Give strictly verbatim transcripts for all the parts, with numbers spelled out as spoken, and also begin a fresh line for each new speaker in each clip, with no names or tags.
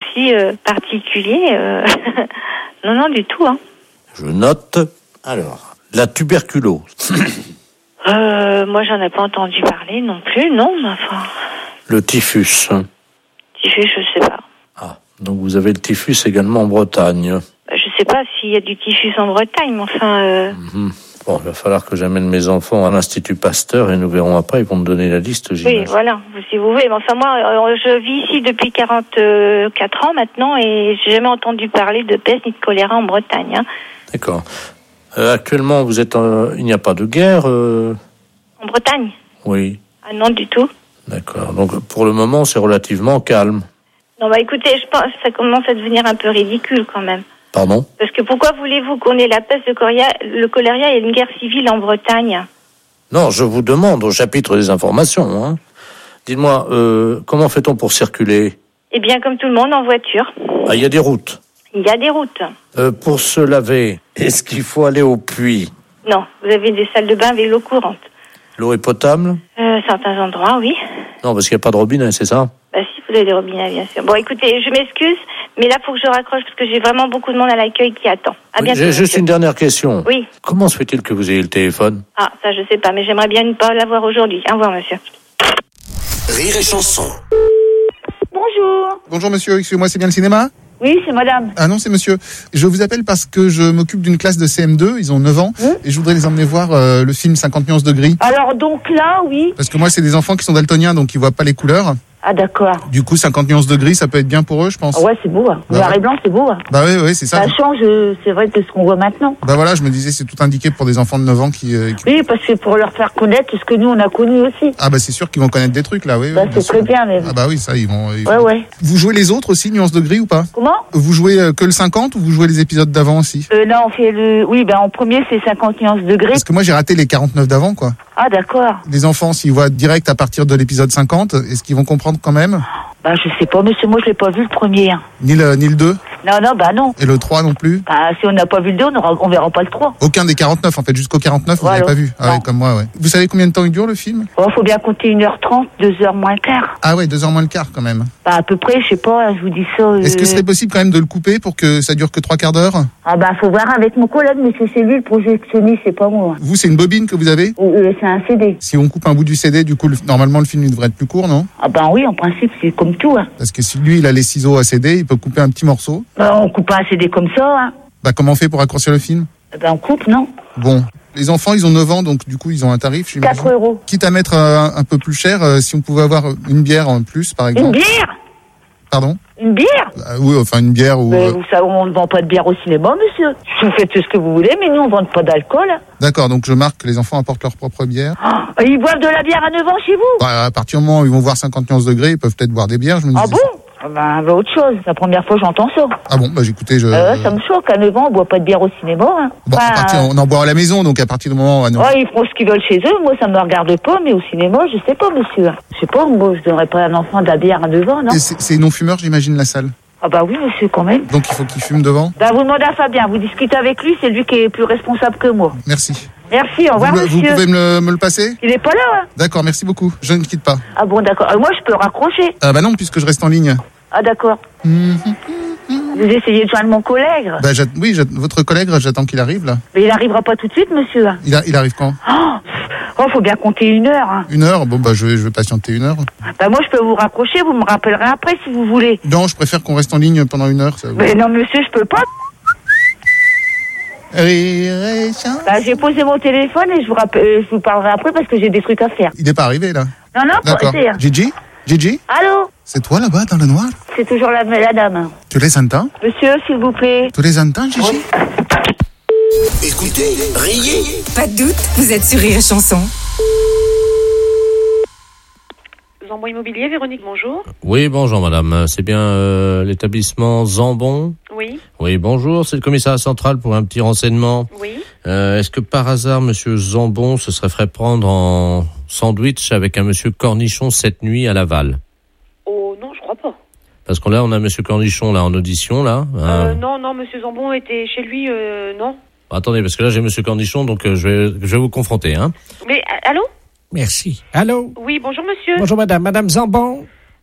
souci euh, particulier. Euh... non, non, du tout. Hein.
Je note. Alors, la tuberculose.
euh, moi, j'en ai pas entendu parler non plus, non, mais enfin...
Le typhus.
Typhus, je sais pas.
Ah, donc vous avez le typhus également en Bretagne.
Je sais pas s'il y a du typhus en Bretagne, mais enfin... Euh...
Mm-hmm. Bon, il va falloir que j'amène mes enfants à l'Institut Pasteur et nous verrons après, ils vont me donner la liste, j'imagine.
Oui, voilà, si vous voulez. Mais enfin, moi, je vis ici depuis quarante-quatre ans maintenant et j'ai jamais entendu parler de peste ni de choléra en Bretagne. Hein.
D'accord. Euh, actuellement, vous êtes, euh, il n'y a pas de guerre euh...
En Bretagne ?
Oui.
Ah non, du tout.
D'accord. Donc, pour le moment, c'est relativement calme.
Non, bah écoutez, je pense que ça commence à devenir un peu ridicule quand même.
Pardon ?
Parce que pourquoi voulez-vous qu'on ait la peste, le choléra, le choléra et une guerre civile en Bretagne ?
Non, je vous demande au chapitre des informations. Hein. Dites-moi, euh, comment fait-on pour circuler ?
Eh bien, comme tout le monde, en voiture.
Ah, il y a des routes ?
Il y a des routes.
Euh, pour se laver, est-ce qu'il faut aller au puits ?
Non, vous avez des salles de bain avec l'eau courante.
L'eau est potable ?
euh, Certains endroits, oui.
Non, parce qu'il n'y a pas de robinet, c'est ça ?
Bah si, vous avez des robinets, bien sûr. Bon, écoutez, je m'excuse, mais là, il faut que je raccroche parce que j'ai vraiment beaucoup de monde à l'accueil qui attend. À
oui,
bientôt.
J'ai juste une dernière question.
Oui.
Comment se fait-il que vous ayez le téléphone ?
Ah, ça, je sais pas, mais j'aimerais bien ne pas l'avoir aujourd'hui. Au revoir, monsieur.
Rire et chanson.
Bonjour.
Bonjour monsieur, excusez-moi, c'est bien le cinéma ?
Oui, c'est madame.
Ah non, c'est monsieur. Je vous appelle parce que je m'occupe d'une classe de C M deux, ils ont neuf ans, mmh. et je voudrais les emmener voir euh, le film cinquante nuances de gris.
Alors donc là, oui.
Parce que moi, c'est des enfants qui sont daltoniens, donc ils voient pas les couleurs.
Ah d'accord.
Du coup, cinquante nuances de gris, ça peut être bien pour eux, je pense.
Ah ouais, c'est beau. Hein.
Bah
Noir
ouais.
et blanc, c'est beau. Hein.
Bah oui, oui, c'est ça.
Ça change, c'est vrai, de ce qu'on voit maintenant.
Bah voilà, je me disais, c'est tout indiqué pour des enfants de neuf ans qui... Euh, qui...
Oui, parce que pour leur faire connaître ce que nous, on a connu aussi.
Ah bah c'est sûr qu'ils vont connaître des trucs, là, oui.
Bah
oui,
c'est
sûr.
très bien, même.
Ah bah oui, ça, ils vont... Ils
ouais,
vont...
ouais.
Vous jouez les autres aussi, nuances de gris ou pas ?
Comment ?
Vous jouez euh, que le cinquante ou vous jouez les épisodes d'avant aussi ?
euh, Non, on fait le... Oui, ben en premier, c'est cinquante nuances de gris.
Parce que moi, j'ai raté les quarante-neuf d'avant, quoi.
Ah d'accord.
Les enfants, s'ils voient direct à partir de l'épisode cinquante, est-ce qu'ils vont comprendre quand même ?
Bah je sais pas, monsieur, moi je l'ai pas vu le premier. Hein.
Ni le, ni le deux ?
Non, non, bah non.
Et le trois non plus ?
Bah si on n'a pas vu le deux, on, aura, on verra pas le trois.
Aucun des quarante-neuf, en fait, jusqu'au quarante-neuf,
voilà.
Vous n'avez pas vu ? Ah ouais, comme moi, ouais. Vous savez combien de temps il dure, le film ?
Oh, faut bien compter une heure trente, deux heures moins le quart.
Ah ouais, deux heures moins le quart, quand même.
Bah à peu près, je sais pas, je vous dis ça... Euh...
Est-ce que ce serait possible quand même de le couper pour que ça dure que trois quarts d'heure ?
Ah bah faut voir avec mon collègue, monsieur, c'est lui le projectionniste, c'est pas moi.
Vous, c'est une bobine que vous avez ?
euh, C'est un C D.
Si on coupe un bout du C D, du coup, le, normalement, le film, il devrait être plus court, non ?
Ah bah oui, en principe, c'est comme tout. Hein.
Parce que si lui, il a les ciseaux à C D, il peut couper un petit morceau.
Bah on coupe pas un C D comme ça, hein.
Bah comment on fait pour raccourcir le film ?
Bah on coupe, non ?
Bon. Les enfants, ils ont neuf ans, donc du coup, ils ont un tarif, j'imagine.
quatre euros.
Quitte à mettre un, un peu plus cher, euh, si on pouvait avoir une bière en plus, par exemple.
Une bière ?
Pardon ?
Une bière ?
euh, Oui, enfin une bière ou...
Mais
Euh...
vous savez, on ne vend pas de bière au cinéma, monsieur. Vous faites ce que vous voulez, mais nous, on ne vend pas d'alcool.
D'accord, donc je marque que les enfants apportent leur propre bière.
Oh, ils boivent de la bière à neuf ans chez vous ?
Bah, à partir du moment où ils vont voir cinquante nuances degrés, ils peuvent peut-être boire des bières, je me dis.
Ah bon ? Ah ben, bah, autre chose. La première fois, j'entends ça.
Ah bon, bah écoutez, je...
Euh, ça me choque. À neuf ans, on boit pas de bière au cinéma. Hein.
Bon,
enfin,
à partir, on en boit à la maison, donc à partir du moment où... Ah, non.
Ouais, ils font ce qu'ils veulent chez eux. Moi, ça me regarde pas, mais au cinéma, je sais pas, monsieur. Je sais pas, moi, je donnerais pas à un enfant de la bière à neuf ans, non ?
Et c'est, c'est non-fumeur, j'imagine, la salle.
Ah bah oui, monsieur, quand même.
Donc il faut qu'il fume devant.
Bah vous demandez à Fabien, vous discutez avec lui, c'est lui qui est plus responsable que moi.
Merci.
Merci, au revoir,
vous,
monsieur.
Vous pouvez me le, me le passer ?
Il est pas là, hein ?
D'accord, merci beaucoup. Je ne quitte pas.
Ah bon, d'accord. Euh, moi, je peux raccrocher.
Ah bah non, puisque je reste en ligne.
Ah d'accord.
Mmh.
Vous essayez de joindre mon collègue ?
Bah j'a- oui, j'a- votre collègue, j'attends qu'il arrive, là.
Mais il arrivera pas tout de suite, monsieur.
Il, a, il arrive quand ?
Oh, oh, faut bien compter une heure. Hein.
Une heure ? Bon, bah je vais, je vais patienter une heure.
Bah moi, je peux vous raccrocher, vous me rappellerez après si vous voulez.
Non, je préfère qu'on reste en ligne pendant une heure. Ça,
Mais non, monsieur, je peux pas.
Rire et chanson.
Bah, j'ai posé mon téléphone et je vous, rappelle, euh, je vous parlerai après parce que j'ai des trucs à faire.
Il n'est pas arrivé, là.
Non, non,
D'accord.
c'est...
Gigi ? Gigi ?
Allô ?
C'est toi, là-bas, dans le noir ?
C'est toujours la, la dame.
Tu les entends ?
Monsieur, s'il vous plaît.
Tu les entends, Gigi ?
Écoutez, riez.
Pas de doute, vous êtes sur Rire et Chanson.
Zambon Immobilier, Véronique, bonjour.
Oui, bonjour madame. C'est bien euh, l'établissement Zambon ?
Oui.
Oui, bonjour. C'est le commissariat central pour un petit renseignement.
Oui.
Euh, est-ce que par hasard, monsieur Zambon se serait fait prendre en sandwich avec un monsieur Cornichon cette nuit à Laval ?
Oh non, je crois pas.
Parce que là, on a monsieur Cornichon là en audition, là.
Euh,
Euh,
non, non, monsieur Zambon était chez lui, euh, non.
Attendez, parce que là, j'ai monsieur Cornichon, donc euh, je vais, je vais vous confronter, hein.
Mais, euh, allô ?
Merci. Allô?
Oui, bonjour monsieur.
Bonjour madame. Madame Zambon?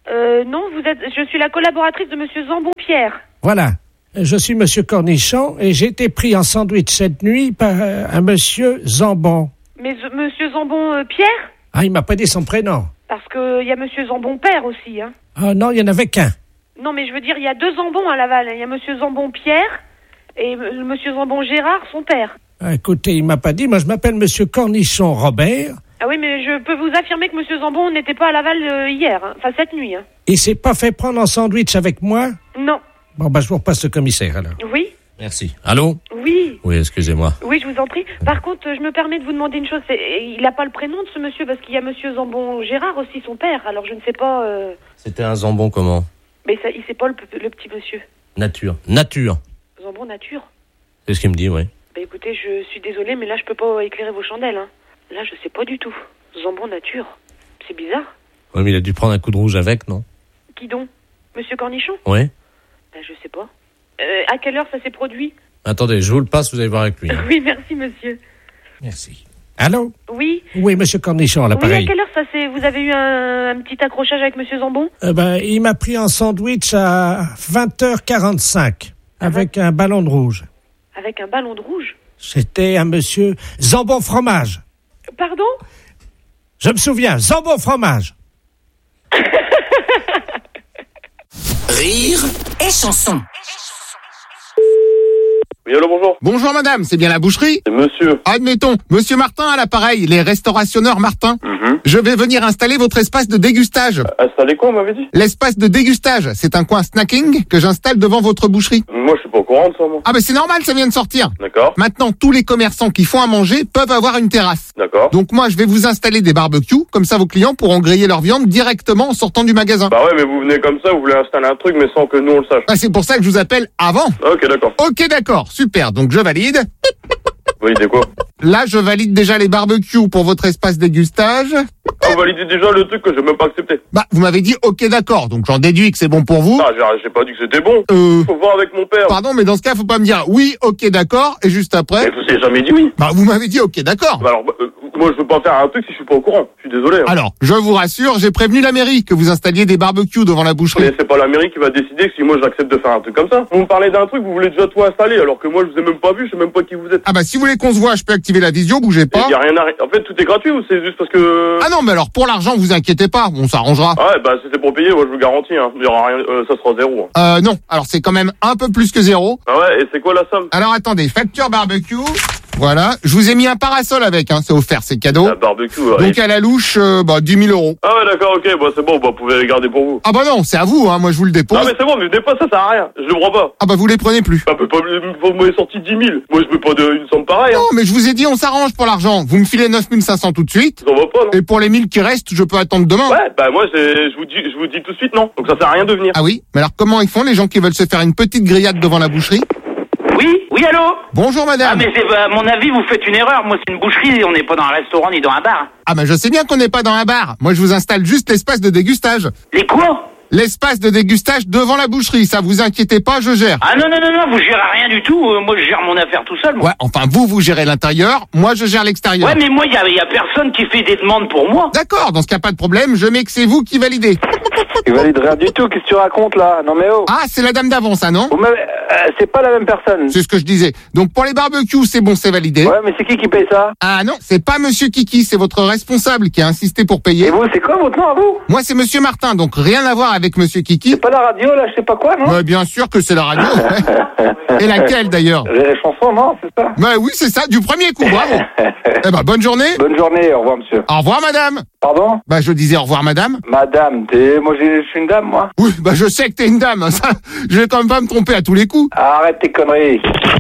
Euh, non, vous êtes. Je suis la collaboratrice de Monsieur Zambon-Pierre.
Voilà. Je suis Monsieur Cornichon et j'ai été pris en sandwich cette nuit par euh, un Monsieur Zambon.
Mais euh, Monsieur Zambon-Pierre
Ah, il m'a pas dit son prénom.
Parce que il y a Monsieur Zambon-Père aussi, hein.
Ah non, il y en avait qu'un.
Non, mais je veux dire, il y a deux Zambons à Laval. Il y a Monsieur Zambon-Pierre et euh, Monsieur Zambon-Gérard, son père.
Ah, écoutez, il m'a pas dit. Moi, je m'appelle Monsieur Cornichon Robert.
Ah oui, mais je peux vous affirmer que Monsieur Zambon n'était pas à Laval euh, hier, hein. Enfin cette nuit, hein.
Il s'est pas fait prendre en sandwich avec moi?
Non.
Bon, bah, je vous repasse le commissaire, alors.
Oui.
Merci. Allô?
Oui.
Oui, excusez-moi.
Oui, je vous en prie. Par contre, je me permets de vous demander une chose. C'est, il n'a pas le prénom de ce monsieur parce qu'il y a Monsieur Zambon-Gérard aussi, son père. Alors je ne sais pas. Euh...
C'était un Zambon comment?
Mais ça, il sait pas le, le petit monsieur.
Nature. Nature.
Zambon nature.
C'est ce qu'il me dit, oui.
Bah écoutez, je suis désolée, mais là je peux pas éclairer vos chandelles, hein. Là, je sais pas du tout. Zambon nature. C'est bizarre.
Oui, mais il a dû prendre un coup de rouge avec, non?
Qui donc? Monsieur Cornichon?
Oui.
Ben, je sais pas. Euh, à quelle heure ça s'est produit?
Attendez, je vous le passe, vous allez voir avec lui. Hein.
Oui, merci, monsieur.
Merci. Allô?
Oui.
Oui, Monsieur Cornichon, à l'appareil.
Oui, à quelle heure ça s'est... Vous avez eu un, un petit accrochage avec Monsieur Zambon?
Euh, ben, il m'a pris en sandwich à vingt heures quarante-cinq avec un ballon de rouge.
Avec un ballon de rouge?
C'était un Monsieur Zambon Fromage.
Pardon?
Je me souviens, Zambon Fromage.
Rire
et chanson.
Oui, allô, bonjour.
Bonjour madame, c'est bien la boucherie?
C'est monsieur.
Admettons, monsieur Martin à l'appareil, les restaurationneurs Martin.
Mm-hmm.
Je vais venir installer votre espace de dégustage.
Installer quoi, on m'avait dit?
L'espace de dégustage, c'est un coin snacking que j'installe devant votre boucherie.
Moi, je suis pas au courant de ça, moi.
Ah ben c'est normal, ça vient de sortir.
D'accord.
Maintenant, tous les commerçants qui font à manger peuvent avoir une terrasse.
D'accord.
Donc moi, je vais vous installer des barbecues, comme ça vos clients pourront griller leur viande directement en sortant du magasin.
Bah ouais, mais vous venez comme ça, vous voulez installer un truc, mais sans que nous on le sache.
Ah, c'est pour ça que je vous appelle avant.
Ok, d'accord.
Ok, d'accord, super, donc je valide.
Validez quoi?
Là, je valide déjà les barbecues pour votre espace dégustage.
Ah, vous validez déjà le truc que j'ai même pas accepté.
Bah, vous m'avez dit ok, d'accord, donc j'en déduis que c'est bon pour vous.
Ah, j'ai, j'ai pas dit que c'était bon.
Euh...
Faut voir avec mon père.
Pardon, mais dans ce cas, faut pas me dire oui, ok, d'accord, et juste après...
Mais vous avez jamais dit oui.
Bah, vous m'avez dit ok, d'accord.
Bah alors, bah, euh, moi je veux pas faire un truc si je suis pas au courant. Je suis désolé. Hein.
Alors, je vous rassure, j'ai prévenu la mairie que vous installiez des barbecues devant la boucherie.
Mais c'est pas la mairie qui va décider si moi j'accepte de faire un truc comme ça. Vous me parlez d'un truc, vous voulez déjà tout installer, alors que moi je vous ai même pas vu, je sais même pas qui vous êtes.
Ah bah, si vous voulez qu'on se voit, je peux activer la visio, bougez pas.
Y a rien à... En fait, tout est gratuit ou c'est juste parce que...
Ah non, mais alors, pour l'argent, vous inquiétez pas, on s'arrangera.
Ah ouais, bah si c'est pour payer, moi je vous garantis, hein. Il y aura rien, euh, ça sera zéro. Hein.
Euh, non, alors c'est quand même un peu plus que zéro.
Ah ouais, et c'est quoi la somme?
Alors attendez, facture barbecue, voilà, je vous ai mis un parasol avec, hein, c'est offert, c'est cadeau.
La barbecue, ouais.
Donc à la louche, euh, bah dix mille euros.
Ah ouais, d'accord, ok, bah c'est bon, bah vous pouvez les garder pour vous.
Ah bah non, c'est à vous, hein, moi je vous le dépose.
Non mais c'est bon, mais venez pas, ça sert à rien, je le prends pas.
Ah bah vous les prenez plus.
Ah bah pas, vous m'avez sorti dix mille, moi je veux pas de, une somme pareille. Hein.
Non mais je vous ai dit on s'arrange pour l'argent, vous me filez neuf mille cinq cents tout de suite.
Ça va pas, non?
Et pour les mille qui restent, je peux attendre demain.
Ouais, bah moi c'est, je vous dis, je vous dis tout de suite non, donc ça sert à rien de venir.
Ah oui, mais alors comment ils font les gens qui veulent se faire une petite grillade devant la boucherie?
Oui, oui, allô?
Bonjour madame.
Ah mais c'est, à mon avis, vous faites une erreur. Moi, c'est une boucherie, on n'est pas dans un restaurant ni dans un bar.
Ah bah je sais bien qu'on n'est pas dans un bar. Moi je vous installe juste l'espace de dégustage.
Les quoi?
L'espace de dégustage devant la boucherie, ça vous inquiétez pas, je gère.
Ah non, non, non, non, vous gérez rien du tout. Euh, moi, je gère mon affaire tout seul, moi.
Ouais, enfin vous, vous gérez l'intérieur, moi je gère l'extérieur.
Ouais, mais moi, il y a, y a personne qui fait des demandes pour moi.
D'accord, dans ce cas pas de problème, je mets que c'est vous qui validez.
Il valide rien du tout, qu'est-ce que tu racontes là? Non mais oh.
Ah, c'est la dame d'avant, ça, non?
Vous m'avez- euh, c'est pas la même personne.
C'est ce que je disais. Donc pour les barbecues, c'est bon, c'est validé.
Ouais, mais c'est qui qui paye ça?
Ah non, c'est pas Monsieur Kiki, c'est votre responsable qui a insisté pour payer.
Et vous, c'est quoi votre nom à vous?
Moi, c'est Monsieur Martin, donc rien à voir avec Monsieur Kiki.
C'est pas la radio là, je sais pas quoi, non?
Ouais, bien sûr que c'est la radio. Et laquelle d'ailleurs?
Les chansons, non, c'est ça?
Bah oui, c'est ça, du premier coup, bravo. Eh ben, bonne journée.
Bonne journée, au revoir monsieur.
Au revoir, madame.
Pardon?
Bah, je disais au revoir, madame.
Madame, t'es... moi j'ai- je suis une dame, moi.
Oui, bah je sais que t'es une dame, hein, ça, je vais quand même pas me tromper à tous les coups.
Arrête tes conneries.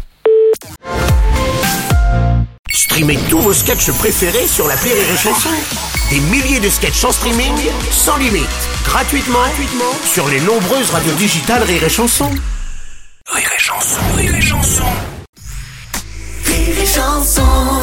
Streamez tous vos sketchs préférés sur l'appli Rire et Chanson. Des milliers de sketchs en streaming, sans limite, gratuitement, gratuitement sur les nombreuses radios digitales Rire et Chanson. Rire et Chanson, Rire et Chanson. Rire et Chanson.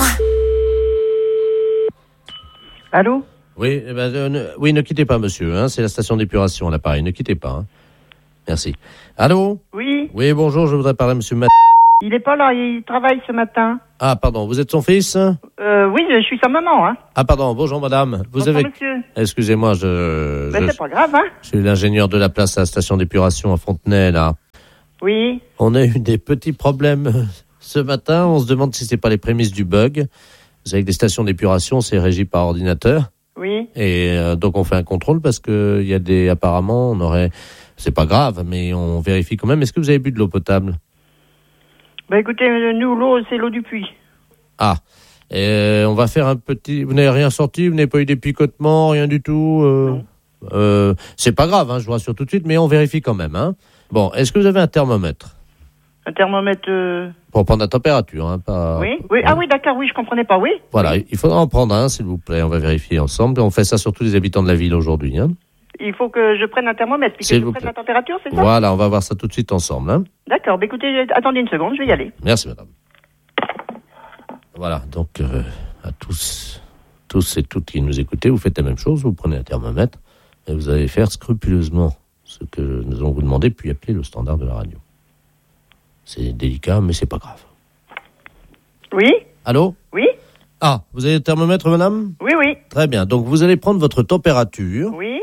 Allô?
Oui, eh ben, euh, ne, oui, ne quittez pas, monsieur. Hein, c'est la station d'épuration à l'appareil. Ne quittez pas. Hein. Merci. Allô?
Oui.
Oui, bonjour. Je voudrais parler à monsieur Mat...
Il est pas là, il travaille ce matin.
Ah, pardon, vous êtes son fils?
Euh, oui, je suis sa maman, hein.
Ah, pardon, bonjour madame. Vous
Bonjour,
avez...
monsieur.
Excusez-moi, je...
Ben,
je...
c'est pas grave, hein.
je suis l'ingénieur de la place à la station d'épuration à Fontenay, là.
Oui.
On a eu des petits problèmes ce matin. On se demande si c'est pas les prémices du bug. Vous savez que des stations d'épuration, c'est régi par ordinateur.
Oui.
Et euh, donc on fait un contrôle parce que il y a des... Apparemment, on aurait... C'est pas grave, mais on vérifie quand même. Est-ce que vous avez bu de l'eau potable?
Ben, écoutez, nous, l'eau, c'est l'eau du puits.
Ah, et on va faire un petit... Vous n'avez rien sorti? Vous n'avez pas eu des picotements? Rien du tout? euh... Euh, c'est pas grave, hein, je vous rassure tout de suite, mais on vérifie quand même. Hein. Bon, est-ce que vous avez un thermomètre?
Un thermomètre... Euh...
Pour prendre la température, hein, pas...
Oui, oui. Ah oui, d'accord, oui, je comprenais pas, oui.
Voilà, il faudra en prendre un, s'il vous plaît. On va vérifier ensemble. On fait ça sur tous les habitants de la ville aujourd'hui. Hein.
Il faut que je prenne un thermomètre, puis que
S'il
je
vous
prenne
plaît.
la température, c'est ça?
Voilà, on va voir ça tout de suite ensemble. Hein.
D'accord, ben écoutez, attendez une seconde, je vais y aller.
Merci, madame. Voilà, donc euh, à tous, tous et toutes qui nous écoutez, vous faites la même chose, vous prenez un thermomètre et vous allez faire scrupuleusement ce que nous allons vous demander, puis appeler le standard de la radio. C'est délicat, mais c'est pas grave.
Oui?
Allô?
Oui?
Ah, vous avez le thermomètre, madame?
Oui, oui.
Très bien, donc vous allez prendre votre température.
Oui?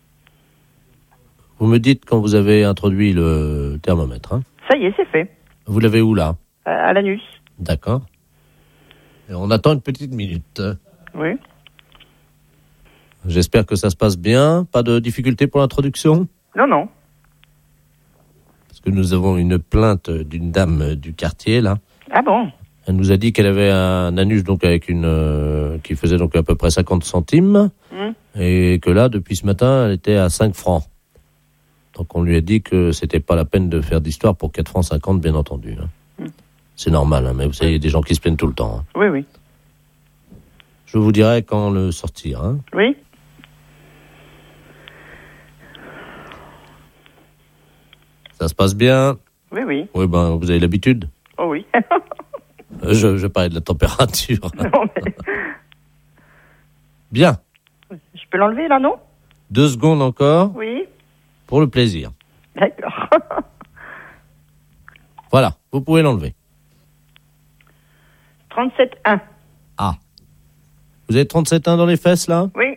Vous me dites quand vous avez introduit le thermomètre. Hein.
Ça y est, c'est fait.
Vous l'avez où, là?
Euh, à l'anus.
D'accord. Et on attend une petite minute.
Oui.
J'espère que ça se passe bien. Pas de difficulté pour l'introduction?
Non, non.
Parce que nous avons une plainte d'une dame du quartier, là.
Ah bon?
Elle nous a dit qu'elle avait un anus donc avec une euh, qui faisait donc à peu près cinquante centimes.
Hum.
Et que là, depuis ce matin, elle était à cinq francs. Donc on lui a dit que c'était pas la peine de faire d'histoire pour quatre francs cinquante, bien entendu. Hein.
Hum.
C'est normal, hein, mais vous savez, il y a des gens qui se plaignent tout le temps. Hein.
Oui, oui.
Je vous dirai quand le sortir. Hein.
Oui.
Ça se passe bien?
Oui, oui.
Oui, ben, vous avez l'habitude.
Oh oui.
je, je parlais de la température.
Non, mais...
Bien.
Je peux l'enlever, là, non?
Deux secondes encore.
Oui.
Pour le plaisir.
D'accord.
Voilà, vous pouvez l'enlever.
trente-sept un.
Ah. Vous avez trente-sept un dans les fesses, là?
Oui.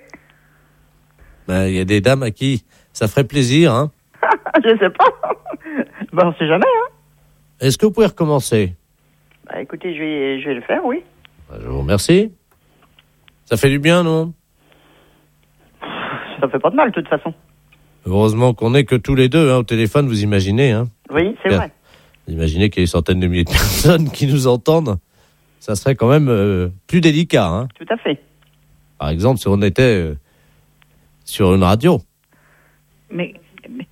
Ben, il y a des dames à qui ça ferait plaisir, hein?
Je sais pas. Ben, on sait jamais, hein.
Est-ce que vous pouvez recommencer?
Bah, écoutez, je vais, je vais le faire, oui.
Ben, je vous remercie. Ça fait du bien, non?
Ça fait pas de mal, de toute façon.
Heureusement qu'on est que tous les deux, hein, au téléphone, vous imaginez, hein?
Oui, c'est vrai.
Vous imaginez qu'il y a des centaines de milliers de personnes qui nous entendent. Ça serait quand même euh, plus délicat, hein?
Tout à fait.
Par exemple, si on était euh, sur une radio.
Mais, mais...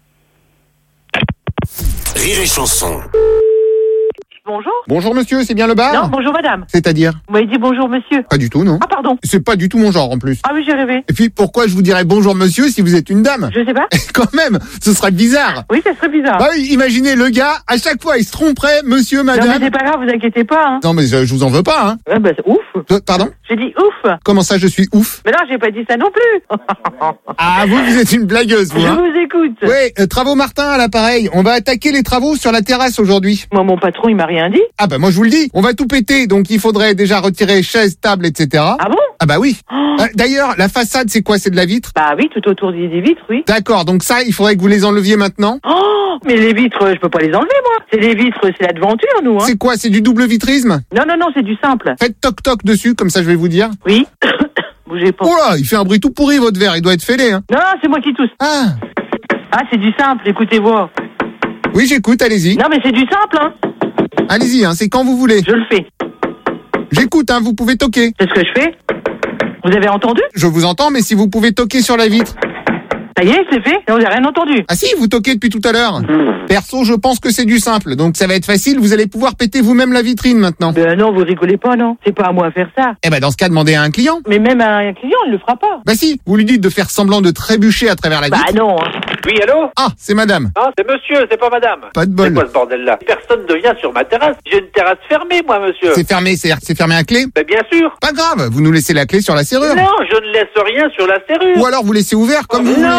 Rire et chanson.
Bonjour.
Bonjour monsieur, c'est bien le bar?
Non, bonjour madame.
C'est-à-dire?
Vous m'avez dit bonjour monsieur.
Pas du tout, non.
Ah pardon.
C'est pas du tout mon genre en plus.
Ah oui, j'ai rêvé.
Et puis pourquoi je vous dirais bonjour monsieur si vous êtes une dame?
Je sais pas.
Quand même, ce serait bizarre.
Oui, ça serait bizarre.
Bah oui, imaginez le gars, à chaque fois il se tromperait, monsieur, madame.
Non mais c'est pas grave, vous inquiétez pas. Hein.
Non mais je, je vous en veux pas, hein.
Ah bah c'est ouf.
Euh, Pardon?
J'ai dit ouf.
Comment ça je suis ouf?
Mais non, j'ai pas dit ça non plus.
Ah vous, vous êtes une blagueuse, vous,
Je
hein.
vous écoute.
Oui, euh, travaux Martin à l'appareil. On va attaquer les travaux sur la terrasse aujourd'hui.
Moi, mon patron, il m'a rien dit.
Ah bah moi je vous le dis, on va tout péter, donc il faudrait déjà retirer chaises, tables, et cetera.
Ah bon?
Ah bah oui.
Oh.
Euh, D'ailleurs, la façade c'est quoi? C'est de la vitre?
Bah oui, tout autour des des vitres, oui.
D'accord, donc ça, il faudrait que vous les enleviez maintenant.
Oh, mais les vitres, je peux pas les enlever, moi. C'est les vitres, c'est la devanture, nous, hein.
C'est quoi? C'est du double vitrisme?
Non, non, non, c'est du simple.
Faites toc-toc dessus, comme ça je vais vous dire.
Oui. Bougez pas.
Oh là, il fait un bruit tout pourri votre verre, il doit être fêlé, hein.
Non, non, c'est moi qui tousse.
Ah.
Ah, c'est du simple, écoutez voir.
Oui, j'écoute, allez-y.
Non, mais c'est du simple, hein.
Allez-y, hein, c'est quand vous voulez.
Je le fais.
J'écoute, hein, vous pouvez toquer.
C'est ce que je fais. Vous avez entendu?
Je vous entends, mais si vous pouvez toquer sur la vitre.
Ça y est, c'est fait. Vous n'avez rien entendu.
Ah si, vous toquez depuis tout à l'heure. Perso, je pense que c'est du simple, donc ça va être facile, vous allez pouvoir péter vous-même la vitrine maintenant.
Ben non, vous rigolez pas, non. C'est pas à moi à faire ça.
Eh ben dans ce cas, demandez à un client.
Mais même à un client, il le fera pas.
Bah si, vous lui dites de faire semblant de trébucher à travers la vitre.
Bah non. Hein.
Oui, allô?
Ah, c'est madame.
Ah, c'est monsieur, c'est pas madame.
Pas de
C'est
bol.
quoi ce bordel-là? Personne ne vient sur ma terrasse. J'ai une terrasse fermée, moi, monsieur.
C'est fermé, c'est-à-dire que c'est fermé à clé?
Ben bien sûr.
Pas grave, vous nous laissez la clé sur la serrure.
Non, je ne laisse rien sur la serrure.
Ou alors vous laissez ouvert comme vous
Non,
voulez.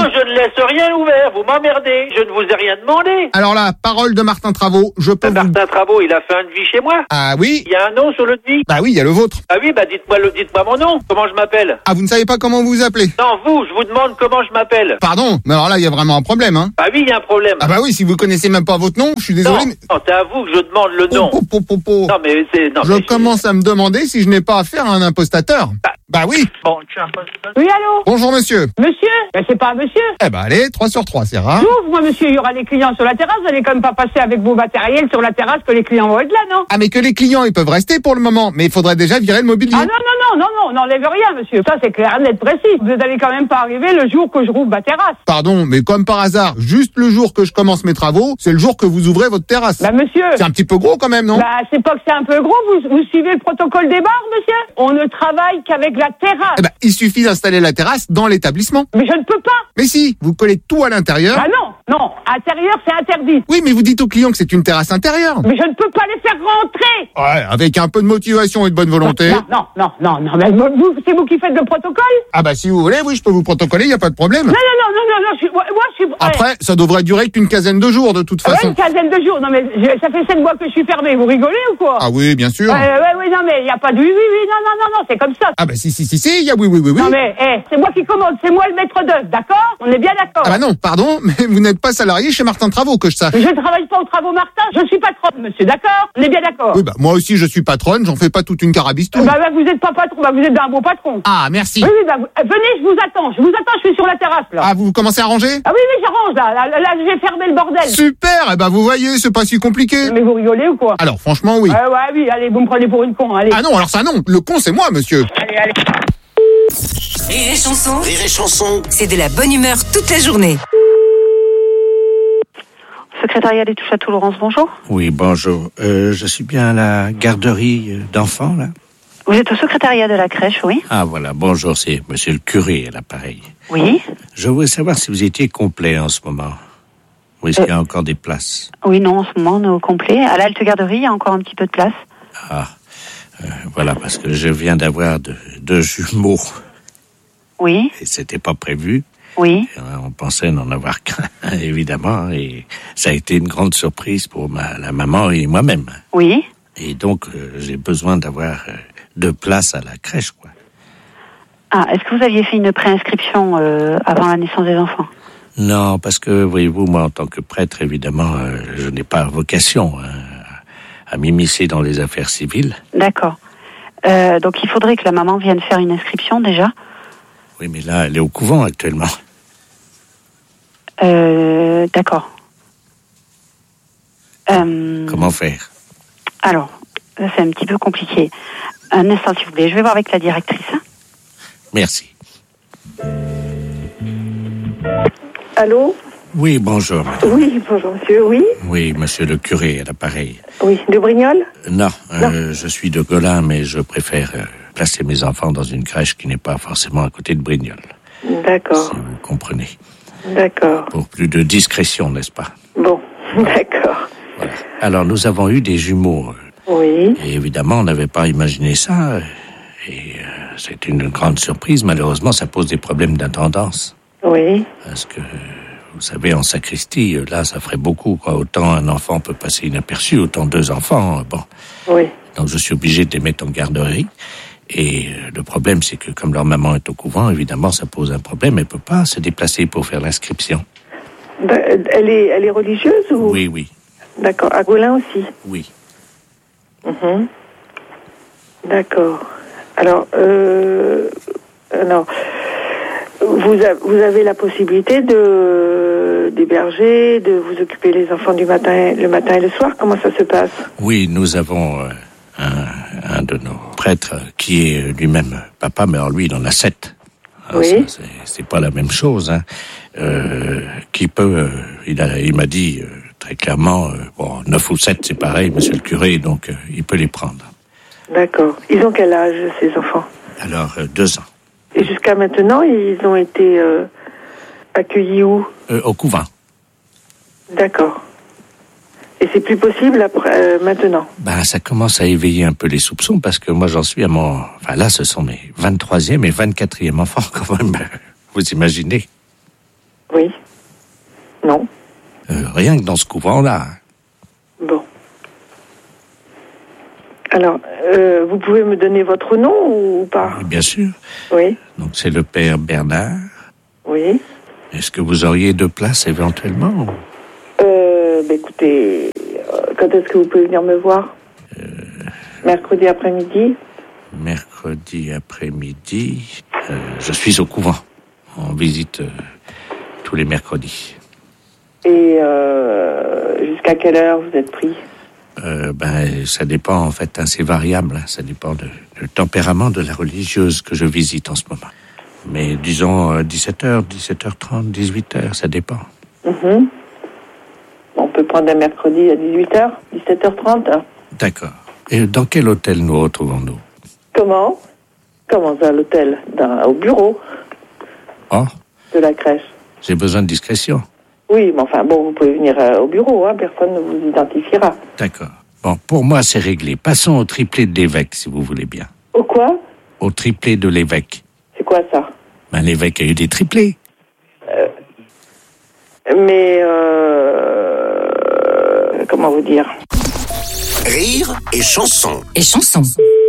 je ne laisse rien ouvert. Vous m'emmerdez. Je ne vous ai rien demandé.
Alors là, parole de Martin Travaux, je peux vous...
Martin Travaux, il a fait un devis chez moi.
Ah oui?
Il y a un nom sur le devis?
Bah oui, il y a le vôtre.
Ah oui, bah dites-moi le, dites-moi mon nom. Comment je m'appelle?
Ah, vous ne savez pas comment vous vous appelez?
Non, vous, je vous demande comment je m'appelle.
Pardon, mais alors là, il y a vraiment un problème, hein.
Ah oui, il y a un problème.
Ah bah oui, si vous connaissez même pas votre nom, je suis désolé,
non,
mais...
Non, c'est à vous que je demande le nom.
Po, po, po, po.
Non, mais c'est... Non,
je
mais
commence à me demander si je n'ai pas affaire à un impostateur.
Bah,
bah oui.
Bon, tu es impostateur.
Oui, allô?
Bonjour, monsieur.
Monsieur? Ben, c'est pas un monsieur.
Eh ben, allez, trois sur trois, c'est rare.
J'ouvre, moi, monsieur, il y aura des clients sur la terrasse. Vous allez quand même pas passer avec vos matériels sur la terrasse que les clients vont être là, non?
Ah, mais que les clients, ils peuvent rester pour le moment. Mais il faudrait déjà virer le mobilier.
Ah, non, non, non, non, non, n'enlève rien, monsieur. Ça, c'est clair, net, précis. Vous allez quand même pas arriver le jour que je rouvre ma terrasse.
Pardon, mais comme par hasard, juste le jour que je commence mes travaux, c'est le jour que vous ouvrez votre terrasse.
Bah, monsieur.
C'est un petit peu gros quand même, non?
Bah, c'est pas que c'est un peu gros. Vous, vous suivez le protocole des bars, monsieur? On ne travaille qu'avec la terrasse.
Eh ben, il suffit d'installer la terrasse dans l'établissement.
Mais je ne peux pas.
Mais si, vous collez tout à l'intérieur.
Ah non, non, intérieur, c'est interdit.
Oui, mais vous dites aux clients que c'est une terrasse intérieure.
Mais je ne peux pas les faire rentrer.
Ouais, avec un peu de motivation et de bonne volonté.
Non, non, non, non, non, mais vous, c'est vous qui faites le protocole?
Ah bah si vous voulez, oui, je peux vous protocoler, il y a pas de problème.
Non, non, non, non, non, non, je suis, moi, je suis...
Après, ça devrait durer qu'une quinzaine de jours, de toute façon.
Ouais, une quinzaine de jours. Non, mais je, ça fait sept mois que je suis fermé. Vous rigolez ou quoi?
Ah oui, bien sûr.
Ouais, ouais, ouais, non, mais il n'y a pas de oui, oui, oui, non, non, non, non, c'est comme ça.
Ah bah si, si, si, si, il y a oui, oui, oui, oui.
Non, mais, eh, c'est moi qui commande, c'est moi le maître d'œuvre, d'accord? On est bien d'accord.
Ah bah non, pardon, mais vous n'êtes pas salarié chez Martin Travaux, que je sache.
Je ne travaille pas aux travaux Martin, je suis patronne, monsieur, d'accord? On est bien d'accord.
Oui, bah moi aussi je suis patronne, j'en fais pas toute une carabistouille.
Bah, bah vous êtes pas patron, bah vous êtes un beau patron.
Ah, merci.
Oui, oui, bah vous, euh, venez, je vous attends, je vous attends, je suis sur la terrasse, là.
Ah, vous commencez à ranger?
Ah oui, oui, j'arrange, là, là, là, là, je vais fermer le bordel.
Super, eh bah vous voyez, c'est pas si compliqué.
Mais vous rigolez ou quoi?
Alors, franchement, oui.
Ouais, ouais, oui, allez, vous me prenez pour une con, allez.
Ah non, alors ça non, le con c'est moi, monsieur.
Allez, allez.
Rire et chanson,
Rire et chanson.
c'est de la bonne humeur toute la journée.
Secrétariat des touches à tout, Laurence, bonjour.
Oui, bonjour. Euh, je suis bien à la garderie d'enfants, là?
Vous êtes au secrétariat de la crèche, oui?
Ah, voilà. Bonjour, c'est monsieur le curé à l'appareil.
Oui.
Je voulais savoir si vous étiez complet en ce moment. Ou est-ce euh... qu'il y a encore des places?
Oui, non, en ce moment, on est au complet. À l'Alte Garderie, il y a encore un petit peu de place.
Ah, euh, voilà, parce que je viens d'avoir deux, deux jumeaux.
Oui.
Et c'était pas prévu.
Oui.
On pensait n'en avoir qu'un, évidemment, et ça a été une grande surprise pour ma, la maman et moi-même.
Oui.
Et donc, euh, j'ai besoin d'avoir euh, deux places à la crèche, quoi.
Ah, est-ce que vous aviez fait une préinscription euh, avant la naissance des enfants?
Non, parce que, voyez-vous, moi, en tant que prêtre, évidemment, euh, je n'ai pas vocation hein, à m'immiscer dans les affaires civiles.
D'accord. Euh, donc, il faudrait que la maman vienne faire une inscription, déjà.
Oui, mais là, elle est au couvent, actuellement.
Euh, d'accord. Euh,
Comment faire?
Alors, là, c'est un petit peu compliqué. Un instant, s'il vous plaît. Je vais voir avec la directrice. Hein.
Merci.
Allô?
Oui, bonjour.
Oui, bonjour, monsieur, oui?
Oui, monsieur le curé, à l'appareil.
Oui, de Brignoles?
Non, euh, je suis de Golin, mais je préfère euh, placer mes enfants dans une crèche qui n'est pas forcément à côté de Brignoles.
D'accord.
Si vous comprenez.
D'accord.
Pour plus de discrétion, n'est-ce pas?
Bon, d'accord.
Voilà. Alors, nous avons eu des jumeaux.
Oui.
Et évidemment, on n'avait pas imaginé ça. Et euh, c'est une grande surprise. Malheureusement, ça pose des problèmes d'intendance.
Oui.
Parce que, vous savez, en sacristie, là, ça ferait beaucoup, quoi. Autant un enfant peut passer inaperçu, autant deux enfants, bon.
Oui.
Donc, je suis obligé de les mettre en garderie. Et euh, le problème, c'est que comme leur maman est au couvent, évidemment, ça pose un problème. Elle peut pas se déplacer pour faire l'inscription.
Ben, elle est, elle est religieuse ou?
Oui, oui.
D'accord. À Golin aussi?
Oui.
Mmh. D'accord. Alors, euh, alors, vous, a, vous avez la possibilité de d'héberger, de vous occuper les enfants du matin, le matin et le soir. Comment ça se passe?
Oui, nous avons euh, un, un de nos prêtres qui est lui-même papa, mais alors lui, il en a sept. Alors,
oui.
C'est, c'est pas la même chose, hein. Euh, qui peut, euh, il a, il m'a dit euh, très clairement, euh, bon, neuf ou sept, c'est pareil, monsieur le curé, donc euh, il peut les prendre.
D'accord. Ils ont quel âge, ces enfants?
Alors, euh, deux ans.
Et jusqu'à maintenant, ils ont été euh, accueillis où?
euh, Au couvent.
D'accord. Et c'est plus possible après, euh, maintenant?
Ben, ça commence à éveiller un peu les soupçons, parce que moi, j'en suis à mon... Enfin, là, ce sont mes vingt-troisième et vingt-quatrième enfants, quand même. Vous imaginez?
Oui. Non.
Euh, rien que dans ce couvent-là.
Bon. Alors, euh, vous pouvez me donner votre nom ou pas?
Oui, bien sûr.
Oui.
Donc c'est le père Bernard.
Oui.
Est-ce que vous auriez deux places éventuellement?
Euh, bah écoutez, euh, quand est-ce que vous pouvez venir me voir? euh... Mercredi après-midi.
Mercredi après-midi, euh, je suis au couvent. On visite euh, tous les mercredis.
Et euh, jusqu'à quelle heure vous êtes pris?
Euh, ben, ça dépend en fait, hein, c'est variable. Hein, ça dépend de, du tempérament de la religieuse que je visite en ce moment. Mais disons euh, dix-sept heures, dix-sept heures trente, dix-huit heures, ça dépend.
Mm-hmm. On peut prendre un mercredi à dix-huit heures, dix-sept heures trente.
D'accord. Et dans quel hôtel nous retrouvons-nous?
Comment? Comment ça, l'hôtel? Dans, au bureau.
Oh.
De la crèche.
J'ai besoin de discrétion.
Oui, mais enfin, bon, vous pouvez venir euh, au bureau, hein, personne ne vous identifiera.
D'accord. Bon, pour moi, c'est réglé. Passons au triplé de l'évêque, si vous voulez bien.
Au quoi?
Au triplé de l'évêque.
C'est quoi ça?
Ben, l'évêque a eu des triplés.
Euh, mais, euh, comment vous dire?
Rire et chanson.
Et chanson.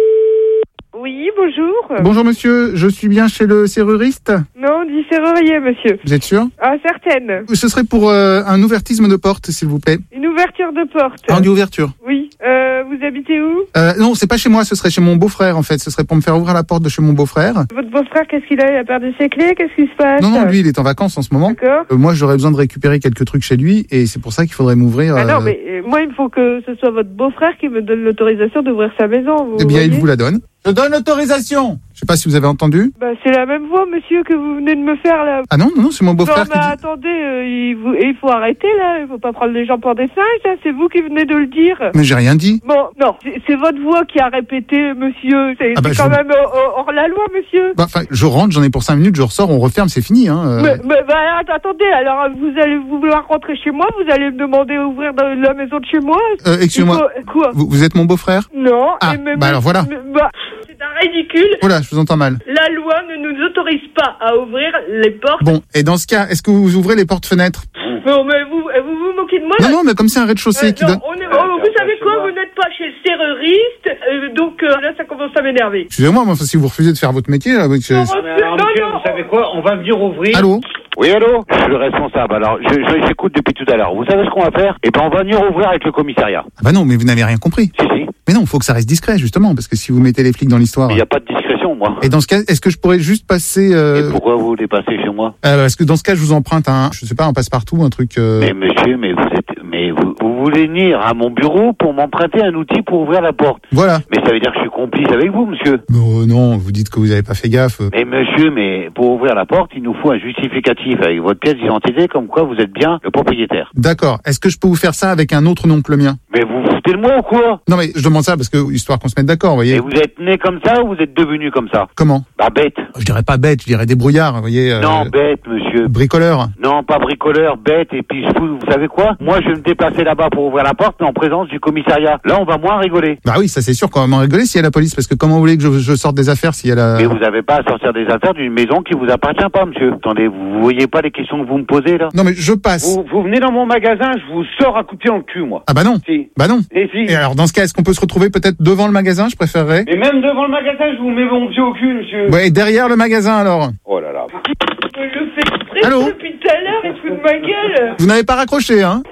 Oui, bonjour.
Bonjour monsieur, je suis bien chez le serruriste?
Non, on dit serrurier, monsieur.
Vous êtes sûr?
Ah, certaine.
Ce serait pour euh, un ouvertisme de porte, s'il vous plaît.
Une ouverture de porte.
Ah, une ouverture.
Oui. Euh, vous habitez où?
euh, Non, c'est pas chez moi, ce serait chez mon beau-frère en fait. Ce serait pour me faire ouvrir la porte de chez mon beau-frère.
Votre beau-frère, qu'est-ce qu'il a? Il a perdu ses clés? Qu'est-ce qui se passe?
Non, non, lui, il est en vacances en ce moment.
D'accord.
Euh, moi, j'aurais besoin de récupérer quelques trucs chez lui et c'est pour ça qu'il faudrait m'ouvrir.
Ah non,
euh...
mais euh, moi, il faut que ce soit votre beau-frère qui me donne l'autorisation d'ouvrir sa maison. Vous
Eh bien,
voyez?
il vous la donne. Je donne l'autorisation. Je sais pas si vous avez entendu.
Bah, c'est la même voix, monsieur, que vous venez de me faire, là.
Ah non, non, non, c'est mon beau-frère
Non,
qui
mais
dit...
attendez, euh, il, vous, il faut arrêter, là. Il faut pas prendre les gens pour des singes, là. C'est vous qui venez de le dire.
Mais j'ai rien dit.
Bon, non, c'est, c'est votre voix qui a répété, monsieur. C'est,
Ah bah,
c'est
je
quand
vous-
même hors, hors la loi, monsieur.
Bah, enfin, je rentre, j'en ai pour cinq minutes, je ressors, on referme, c'est fini. Hein. euh.
Mais, mais bah, att- attendez, alors vous allez vouloir rentrer chez moi, vous allez me demander d'ouvrir dans la maison de chez moi.
Euh, excusez-moi.
Il faut- Quoi?
Vous, vous êtes mon beau-frère?
Non.
Ah,
et même-
bah alors voilà.
mais- bah, c'est un ridicule.
Oh là, je vous entends mal.
La loi ne nous autorise pas à ouvrir les portes.
Bon, et dans ce cas, est-ce que vous ouvrez les portes-fenêtres?
Non, mais vous, vous vous moquez de moi là?
Non, non, mais comme c'est un rez-de-chaussée
Euh,
qui
non,
donne...
on est- oh, vous savez quoi? Vous n'êtes pas chez le serruriste, euh, donc euh, là ça commence à m'énerver.
Excusez-moi, mais enfin, si vous refusez de faire votre métier... Là, oui, je-
Non,
Mais alors,
non,
monsieur,
non.
vous savez quoi? On va venir ouvrir.
Allô?
Oui, allô? Je suis le responsable. Alors, je, je j'écoute depuis tout à l'heure. Vous savez ce qu'on va faire? Eh ben, on va venir ouvrir avec le commissariat.
Ah bah non, mais vous n'avez rien compris.
Si, si.
Mais non, il faut que ça reste discret, justement, parce que si vous mettez les flics dans l'histoire...
Il n'y a pas de discrétion, moi.
Et dans ce cas, est-ce que je pourrais juste passer... Euh...
Et pourquoi vous voulez passer chez moi?
euh, parce que dans ce cas, je vous emprunte un, je sais pas, un passe-partout, un truc... Euh...
Mais monsieur, mais vous êtes, mais vous, vous voulez venir à mon bureau pour m'emprunter un outil pour ouvrir la porte?
Voilà.
Mais ça veut dire que je suis complice avec vous, monsieur.
Non, non, vous dites que vous n'avez pas fait gaffe.
Mais monsieur, mais pour ouvrir la porte, il nous faut un justificatif avec votre pièce d'identité comme quoi vous êtes bien le propriétaire.
D'accord. Est-ce que je peux vous faire ça avec un autre nom que le mien?
Mais vous vous foutez de moi ou quoi?
Non, mais je demande ça parce que, histoire qu'on se mette d'accord, vous voyez.
Et vous êtes né comme ça ou vous êtes devenu comme ça?
Comment?
Bah bête.
Je dirais pas bête, je dirais débrouillard, vous voyez. Euh...
Non, bête, monsieur.
Bricoleur.
Non, pas bricoleur, bête, et puis je fous, vous savez quoi? Moi, je vais me déplacer là-bas pour ouvrir la porte, mais en présence du commissariat. Là, on va moins rigoler.
Bah oui, ça c'est sûr qu'on va m'en rigoler s'il y a la police, parce que comment vous voulez que je, je sorte des affaires s'il y a la...
Mais vous n'avez pas à sortir des affaires d'une maison qui vous appartient pas, monsieur. Attendez, vous voyez pas les questions que vous me posez, là?
Non mais je passe.
Vous, vous venez dans mon magasin, je vous sors à coup de pied dans le cul, moi.
Ah bah non.
Si.
Bah non.
Et si.
Et alors dans ce cas, est-ce qu'on peut se retrouver peut-être devant le magasin, je préférerais?
Et même devant le magasin, je vous mets mon pied au cul, monsieur.
Ouais, et derrière le magasin alors.
Oh là là.
Je le fais exprès
Allô?
depuis tout à l'heure, il se fout de ma gueule.
Vous n'avez pas raccroché, hein?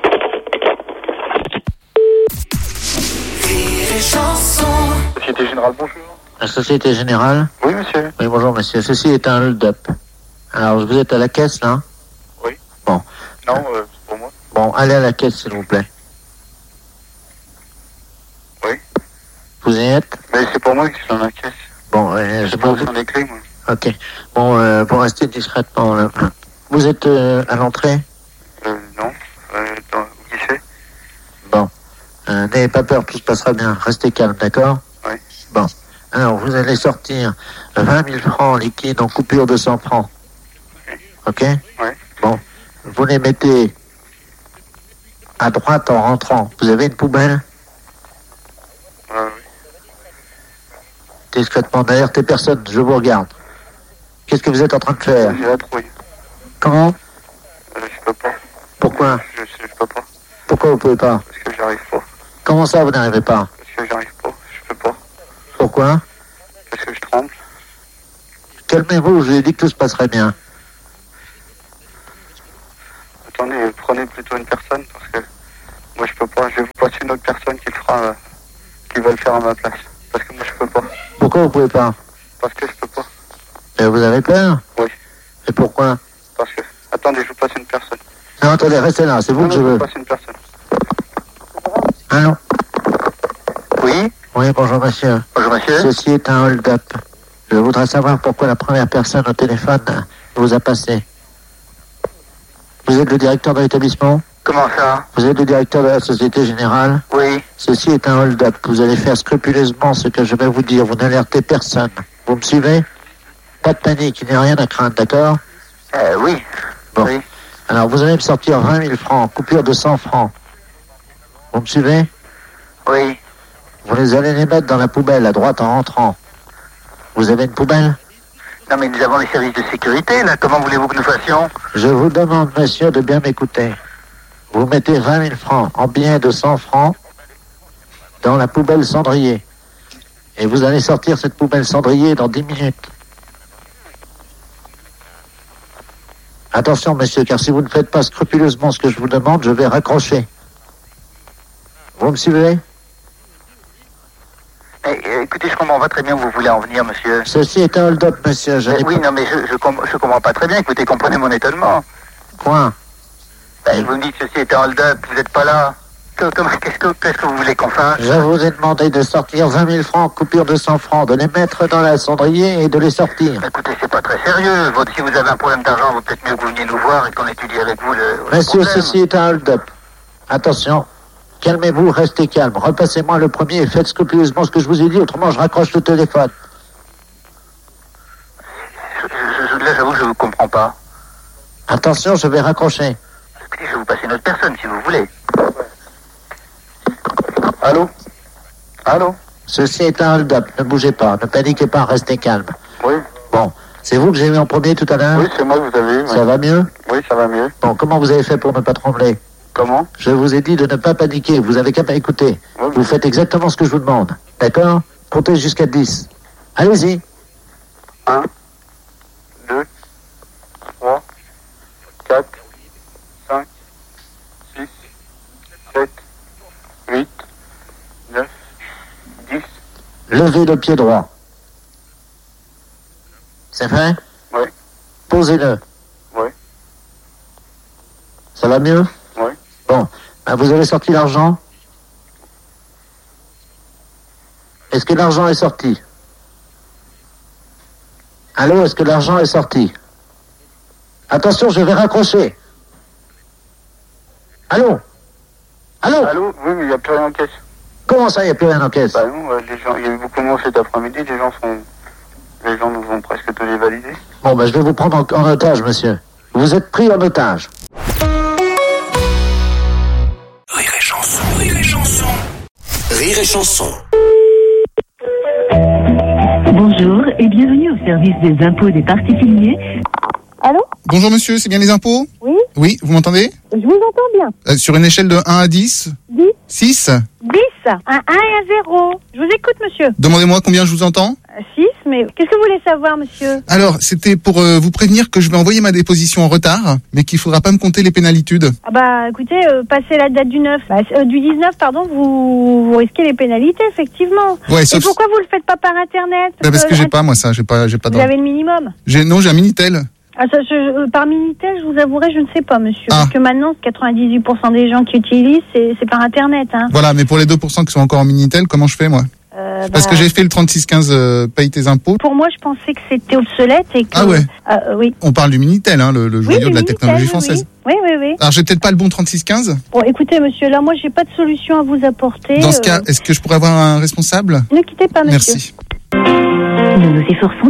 Société Générale, bonjour.
La Société Générale?
Oui, monsieur.
Oui, bonjour monsieur. Ceci est un hold-up. Alors, vous êtes à la caisse, là?
Oui.
Bon.
Non, euh, c'est pour moi.
Bon, allez à la caisse, s'il vous plaît.
Oui.
Vous y êtes?
Mais c'est pour moi qui suis dans la caisse.
Bon, euh, je
J'ai
peux
pas
vous...
besoin des clés, moi.
Ok. Bon, euh, pour rester discrètement, là. Vous êtes euh, à l'entrée?
Euh, non. Euh, dans le guichet.
Bon. Euh, n'ayez pas peur, tout se passera bien. Restez calme, d'accord?
Oui.
Bon. Alors, vous allez sortir vingt mille francs liquides en coupure de cent francs. Ok?
Oui.
Bon. Vous les mettez à droite en rentrant. Vous avez une poubelle?
Euh, oui.
Discrètement, derrière tes personnes, je vous regarde. Qu'est-ce que vous êtes en train de faire?
J'ai la trouille.
Comment? Pourquoi?
Je sais, je peux pas.
Pourquoi vous pouvez pas?
Parce que j'arrive pas.
Comment ça, vous n'arrivez pas?
Parce que j'arrive pas, je peux pas.
Pourquoi?
Parce que je tremble.
Calmez-vous, je vous ai dit que tout se passerait bien.
Attendez, prenez plutôt une personne, parce que moi je peux pas. Je vais vous passer une autre personne qui le fera, euh, qui va le faire à ma place. Parce que moi je peux pas.
Pourquoi vous pouvez pas?
Parce que je peux pas.
Et vous avez peur?
Oui.
Et pourquoi?
Parce que... Attendez, je vous passe une personne.
Non, attendez, restez là, c'est vous
non,
que
non,
je veux.
Je vous passe une personne.
Allô?
Oui?
Oui, bonjour monsieur.
Bonjour monsieur.
Ceci est un hold-up. Je voudrais savoir pourquoi la première personne au téléphone vous a passé. Vous êtes le directeur de l'établissement?
Comment ça?
Vous êtes le directeur de la Société Générale?
Oui.
Ceci est un hold-up. Vous allez faire scrupuleusement ce que je vais vous dire. Vous n'alertez personne. Vous me suivez? Pas de panique, il n'y a rien à craindre, d'accord?
Euh, oui.
Bon.
Oui.
Alors, vous allez me sortir vingt mille francs, coupure de cent francs. Vous me suivez?
Oui.
Vous les allez les mettre dans la poubelle à droite en rentrant. Vous avez une poubelle?
Non mais nous avons les services de sécurité là, comment voulez-vous que nous fassions?
Je vous demande, monsieur, de bien m'écouter. Vous mettez vingt mille francs en billets de cent francs dans la poubelle cendrier. Et vous allez sortir cette poubelle cendrier dans dix minutes. Attention, monsieur, car si vous ne faites pas scrupuleusement ce que je vous demande, je vais raccrocher. Vous me suivez?
Eh, écoutez, je comprends pas très bien où vous voulez en venir, monsieur.
Ceci est un hold-up, monsieur. Je
Eh, oui, non, mais je, je, com- je comprends pas très bien. Écoutez, comprenez mon étonnement.
Quoi?
Ben, vous me dites ceci est un hold-up, vous n'êtes pas là. Que- comment- Qu'est-ce que, qu'est-ce que vous voulez qu'on fasse?
Je vous ai demandé de sortir vingt mille francs, coupure de cent francs, de les mettre dans la cendrier et de les sortir.
Écoutez, c'est pas très sérieux. Votre- si vous avez un problème d'argent, vaut peut-être mieux que vous veniez nous voir et qu'on étudie avec vous le, le
Monsieur,
problème.
ceci est un hold-up. Attention. Calmez-vous, restez calme. Repassez-moi le premier et faites scrupuleusement ce que je vous ai dit, autrement je raccroche le téléphone.
Je, je, là, j'avoue, je vous comprends pas.
Attention, je vais raccrocher.
Écoutez, je vais vous passer une autre personne, si vous voulez. Allô? Allô?
Ceci est un hold-up. Ne bougez pas, ne paniquez pas, restez calme.
Oui.
Bon, c'est vous que j'ai vu en premier tout à l'heure?
Oui, c'est moi que vous avez eu.
Ça
oui.
va mieux?
Oui, ça va mieux.
Bon, comment vous avez fait pour ne pas trembler?
Comment?
Je vous ai dit de ne pas paniquer, vous avez qu'à m'écouter.
Oui.
Vous faites exactement ce que je vous demande. D'accord? Comptez jusqu'à dix. Allez-y.
un, deux, trois, quatre, cinq, six, sept, huit, neuf, dix.
Levez le pied droit. C'est fait?
Oui.
Posez-le.
Oui.
Ça va mieux?
Oui.
Bon, ben vous avez sorti l'argent? Est-ce que l'argent est sorti? Allô, est-ce que l'argent est sorti? Attention, je vais raccrocher. Allô? Allô?
Allô? Oui, mais il n'y a plus rien en caisse.
Comment ça, il n'y a plus rien en caisse?
Bah non, euh, les gens, il y a eu beaucoup de monde cet après-midi, les gens sont... Les gens nous ont presque tous les validés.
Bon, ben je vais vous prendre en, en otage, monsieur. Vous êtes pris en otage.
Rire et chanson, rire et chanson. Rire et chanson.
Bonjour et bienvenue au service des impôts des particuliers.
Allô?
Bonjour monsieur, c'est bien les impôts?
Oui?
Oui, vous m'entendez?
Je vous entends bien.
Euh, Sur une échelle de un à dix?
dix.
six?
dix. Un un et un zéro. Je vous écoute, monsieur.
Demandez-moi combien je vous entends?
six, mais qu'est-ce que vous voulez savoir, monsieur?
Alors, c'était pour euh, vous prévenir que je vais envoyer ma déposition en retard, mais qu'il faudra pas me compter les pénalitudes.
Ah bah, écoutez, euh, passez la date du neuf, bah, euh, du dix-neuf, pardon, vous, vous risquez les pénalités, effectivement.
Ouais,
Et
sauf-
pourquoi vous le faites pas par Internet?
Bah, parce que j'ai
euh,
pas, moi, ça, j'ai pas, j'ai pas
Vous
de...
avez le minimum?
J'ai, non, j'ai un Minitel.
Ah, ça, je, euh, par Minitel, je vous avouerai, je ne sais pas, monsieur.
Ah.
Parce que maintenant, quatre-vingt-dix-huit pour cent des gens qui utilisent, c'est, c'est par Internet, hein.
Voilà, mais pour les deux pour cent qui sont encore en Minitel, comment je fais, moi?
Euh,
Parce
bah,
que j'ai fait le trente-six quinze euh, paye tes impôts.
Pour moi, je pensais que c'était obsolète et que...
Ah ouais.
Ah, euh, oui.
On parle du Minitel, hein, le, le
Oui,
joyau
du
de la
Minitel,
technologie
oui,
française.
Oui, oui, oui.
Alors, j'ai peut-être pas le bon trente-six quinze?
Bon, écoutez, monsieur, là, moi, j'ai pas de solution à vous apporter.
Dans ce
euh,
cas, est-ce que je pourrais avoir un responsable?
Ne quittez pas, monsieur.
Merci.
Nous nous efforçons des...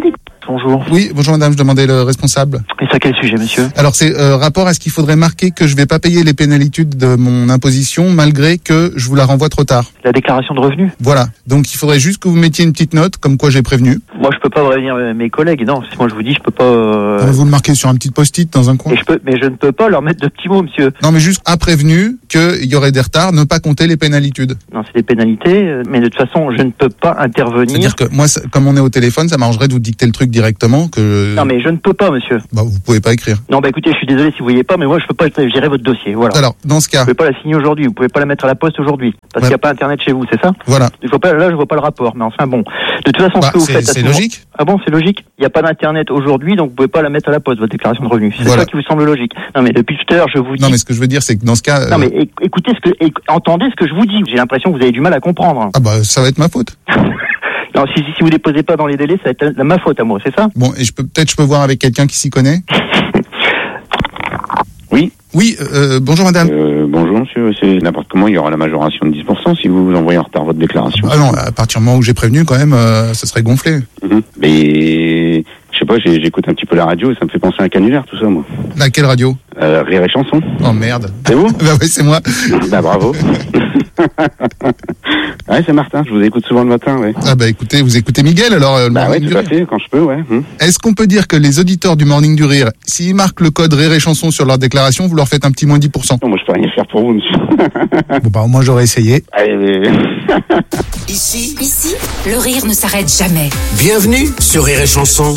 bonjour.
Oui, bonjour madame, je demandais le responsable.
Et c'est à quel sujet, monsieur?
Alors c'est euh, rapport à ce qu'il faudrait marquer que je vais pas payer les pénalitudes de mon imposition malgré que je vous la renvoie trop tard.
La déclaration de revenus?
Voilà, donc il faudrait juste que vous mettiez une petite note comme quoi j'ai prévenu.
Moi je peux pas prévenir mes collègues, non, moi je vous dis je peux pas... Euh...
Vous le marquez sur un petit post-it dans un coin.
Et je peux, mais je ne peux pas leur mettre de petits mots, monsieur.
Non mais juste a prévenu qu'il y aurait des retards, ne pas compter les pénalitudes.
Non, c'est des pénalités, mais de toute façon je ne peux pas intervenir.
C'est-à-dire que moi, ça, comme on est au téléphone, ça m'arrangerait de vous dicter le truc directement. Que...
Non mais je ne peux pas, monsieur.
Bah vous pouvez pas écrire.
Non bah écoutez, je suis désolé si vous voyez pas, mais moi je peux pas gérer votre dossier, voilà.
Alors dans ce cas...
Vous pouvez pas la signer aujourd'hui, vous pouvez pas la mettre à la poste aujourd'hui, parce
ouais.
qu'il n'y a pas internet chez vous, c'est ça?
Voilà.
Il faut pas, là je vois pas le rapport, mais enfin bon. De toute façon,
bah,
ce que vous
c'est,
faites...
C'est logique.
Ah bon, c'est logique? Il n'y a pas d'internet aujourd'hui, donc vous pouvez pas la mettre à la poste, votre déclaration de revenus. C'est
voilà.
ça qui vous semble logique. Non mais depuis tout à l'heure, je vous dis...
Non mais ce que je veux dire, c'est que dans ce cas...
Euh... Non mais écoutez ce que... Entendez ce que je vous dis. J'ai l'impression que vous avez du mal à comprendre.
Ah bah ça va être ma faute.
Non, si, si vous déposez pas dans les délais, ça va être ma faute à moi, c'est ça?
Bon, et je peux peut-être je peux voir avec quelqu'un qui s'y connaît.
Oui.
Oui, euh, bonjour madame.
Euh, bonjour monsieur, c'est n'importe comment, il y aura la majoration de dix pour cent si vous vous envoyez en retard votre déclaration.
Ah non, à partir du moment où j'ai prévenu quand même, euh, ça serait gonflé.
Mmh. Mais je sais pas, j'ai, j'écoute un petit peu la radio et ça me fait penser à un canulaire tout ça moi.
Laquelle radio?
Euh, Rire et Chanson.
Oh merde.
C'est vous?
Bah oui, c'est moi.
Bah bravo. Ouais, c'est Martin, je vous écoute souvent le matin, ouais.
Ah bah écoutez, vous écoutez Miguel alors euh, le
Bah ouais, tout à
rire.
fait, quand je peux, ouais. Hum.
Est-ce qu'on peut dire que les auditeurs du Morning du Rire, s'ils marquent le code Rire et Chanson sur leur déclaration, vous leur faites un petit moins dix pour cent?
Non, moi je peux rien faire pour vous, monsieur.
Bon bah au moins j'aurais essayé.
Allez,
Ici,
Ici, le rire ne s'arrête jamais.
bienvenue sur Rire et Chanson.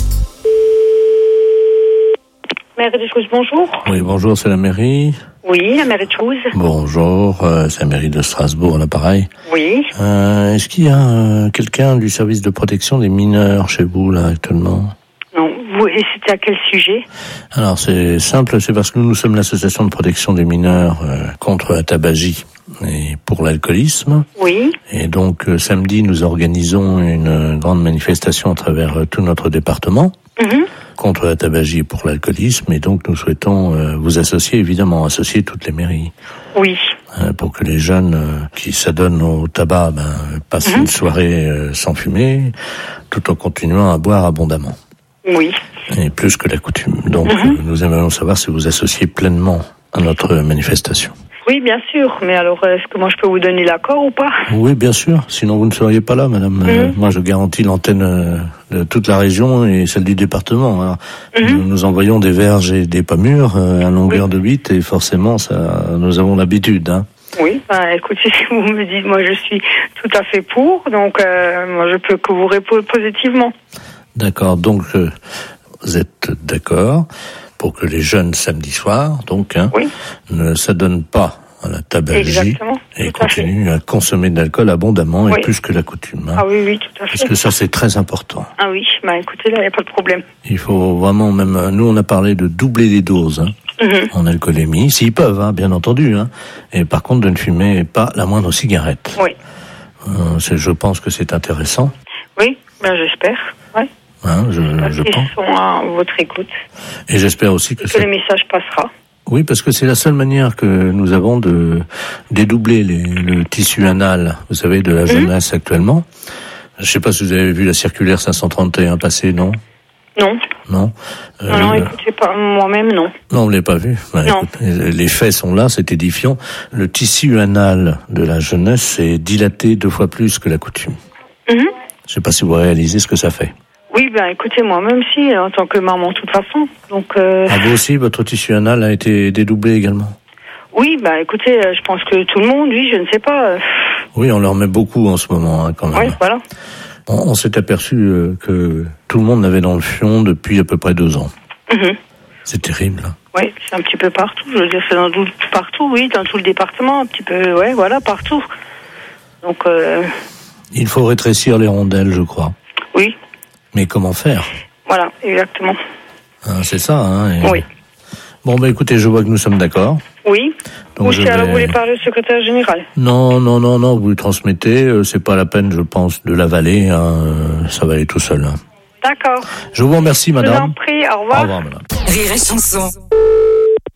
Mairie de Chouze, bonjour.
Oui, bonjour, c'est la mairie.
Oui, la mairie de Chouze.
Bonjour, euh, c'est la mairie de Strasbourg, à l'appareil.
Oui.
Euh, est-ce qu'il y a euh, quelqu'un du service de protection des mineurs chez vous, là, actuellement?
Non, vous, et c'était à quel sujet?
Alors, c'est simple, c'est parce que nous, nous sommes l'association de protection des mineurs euh, contre la tabagie et pour l'alcoolisme.
Oui.
Et donc, euh, samedi, nous organisons une euh, grande manifestation à travers euh, tout notre département.
Mm-hmm.
Contre la tabagie et pour l'alcoolisme, et donc nous souhaitons euh, vous associer, évidemment, associer toutes les mairies.
Oui.
Euh, pour que les jeunes euh, qui s'adonnent au tabac ben, passent mmh. une soirée euh, sans fumer, tout en continuant à boire abondamment.
Oui.
Et plus que la coutume. Donc mmh. euh, nous aimerions savoir si vous associez pleinement à notre manifestation.
Oui, bien sûr. Mais alors, est-ce que moi je peux vous donner l'accord ou pas?
Oui, bien sûr. Sinon, vous ne seriez pas là, madame. Mmh. Euh, moi, je garantis l'antenne euh, de toute la région et celle du département. Alors, mmh. nous, nous envoyons des verges et des pommures euh, à longueur oui. de huit et forcément, ça, nous avons l'habitude. Hein.
Oui, ben, écoutez, si vous me dites, moi, je suis tout à fait pour. Donc, euh, moi, je peux que vous répondre positivement.
D'accord. Donc, euh, vous êtes d'accord pour que les jeunes samedi soir, donc, hein,
oui.
ne s'adonnent pas à la tabagie.
Exactement,
et continuent à, à consommer de l'alcool abondamment
oui.
et plus que la coutume. Hein.
Ah oui, oui, tout à fait.
Parce que ça, c'est très important.
Ah oui, bah écoutez, là, il n'y a pas de problème.
Il faut vraiment même... Nous, on a parlé de doubler les doses hein, mm-hmm. en alcoolémie, s'ils peuvent, hein, bien entendu. Hein. Et par contre, de ne fumer pas la moindre cigarette.
Oui.
Euh, c'est, je pense que c'est intéressant.
Oui, ben j'espère, ouais.
Hein, je, je
Ils
pense.
sont à votre écoute.
Et j'espère aussi que,
que le message passera.
Oui, parce que c'est la seule manière que nous avons de dédoubler les, le tissu anal, vous savez, de la jeunesse mmh. actuellement. Je ne sais pas si vous avez vu la circulaire cinq cent trente et un passée, non?
Non.
Non.
Euh, non, non, écoutez, pas, moi-même, non.
Non, vous ne l'avez pas vu. Ben,
non.
Écoute, les faits sont là, c'est édifiant. Le tissu anal de la jeunesse est dilaté deux fois plus que la coutume. Mmh. Je ne sais pas si vous réalisez ce que ça fait.
Oui, ben écoutez, moi-même si, en tant que maman, de toute façon. Donc. Euh...
Ah, vous aussi, votre tissu anal a été dédoublé également?
Oui, ben écoutez, je pense que tout le monde, oui, je ne sais pas.
Oui, on leur met beaucoup en ce moment, hein, quand même.
Oui, voilà.
On, on s'est aperçu euh, que tout le monde l'avait dans le fion depuis à peu près deux ans. Mmh. C'est terrible. Hein.
Oui, c'est un petit peu partout. Je veux dire, c'est dans tout, partout, oui, dans tout le département, un petit peu, ouais, voilà, partout. Donc. Euh...
Il faut rétrécir les rondelles, je crois.
Oui.
Mais comment faire?
Voilà, exactement.
Ah, c'est ça, hein. Et...
Oui.
Bon, bah écoutez, je vois que nous sommes d'accord.
Oui.
Donc
Ou
je
si alors
vais...
vous voulez parler au secrétaire général?
Non, non, non, non, vous lui transmettez. Euh, c'est pas la peine, je pense, de l'avaler. Hein. Euh, ça va aller tout seul. Hein.
D'accord.
Je vous remercie, madame.
Je vous en prie, au revoir.
Au revoir, madame.
Rire et chanson.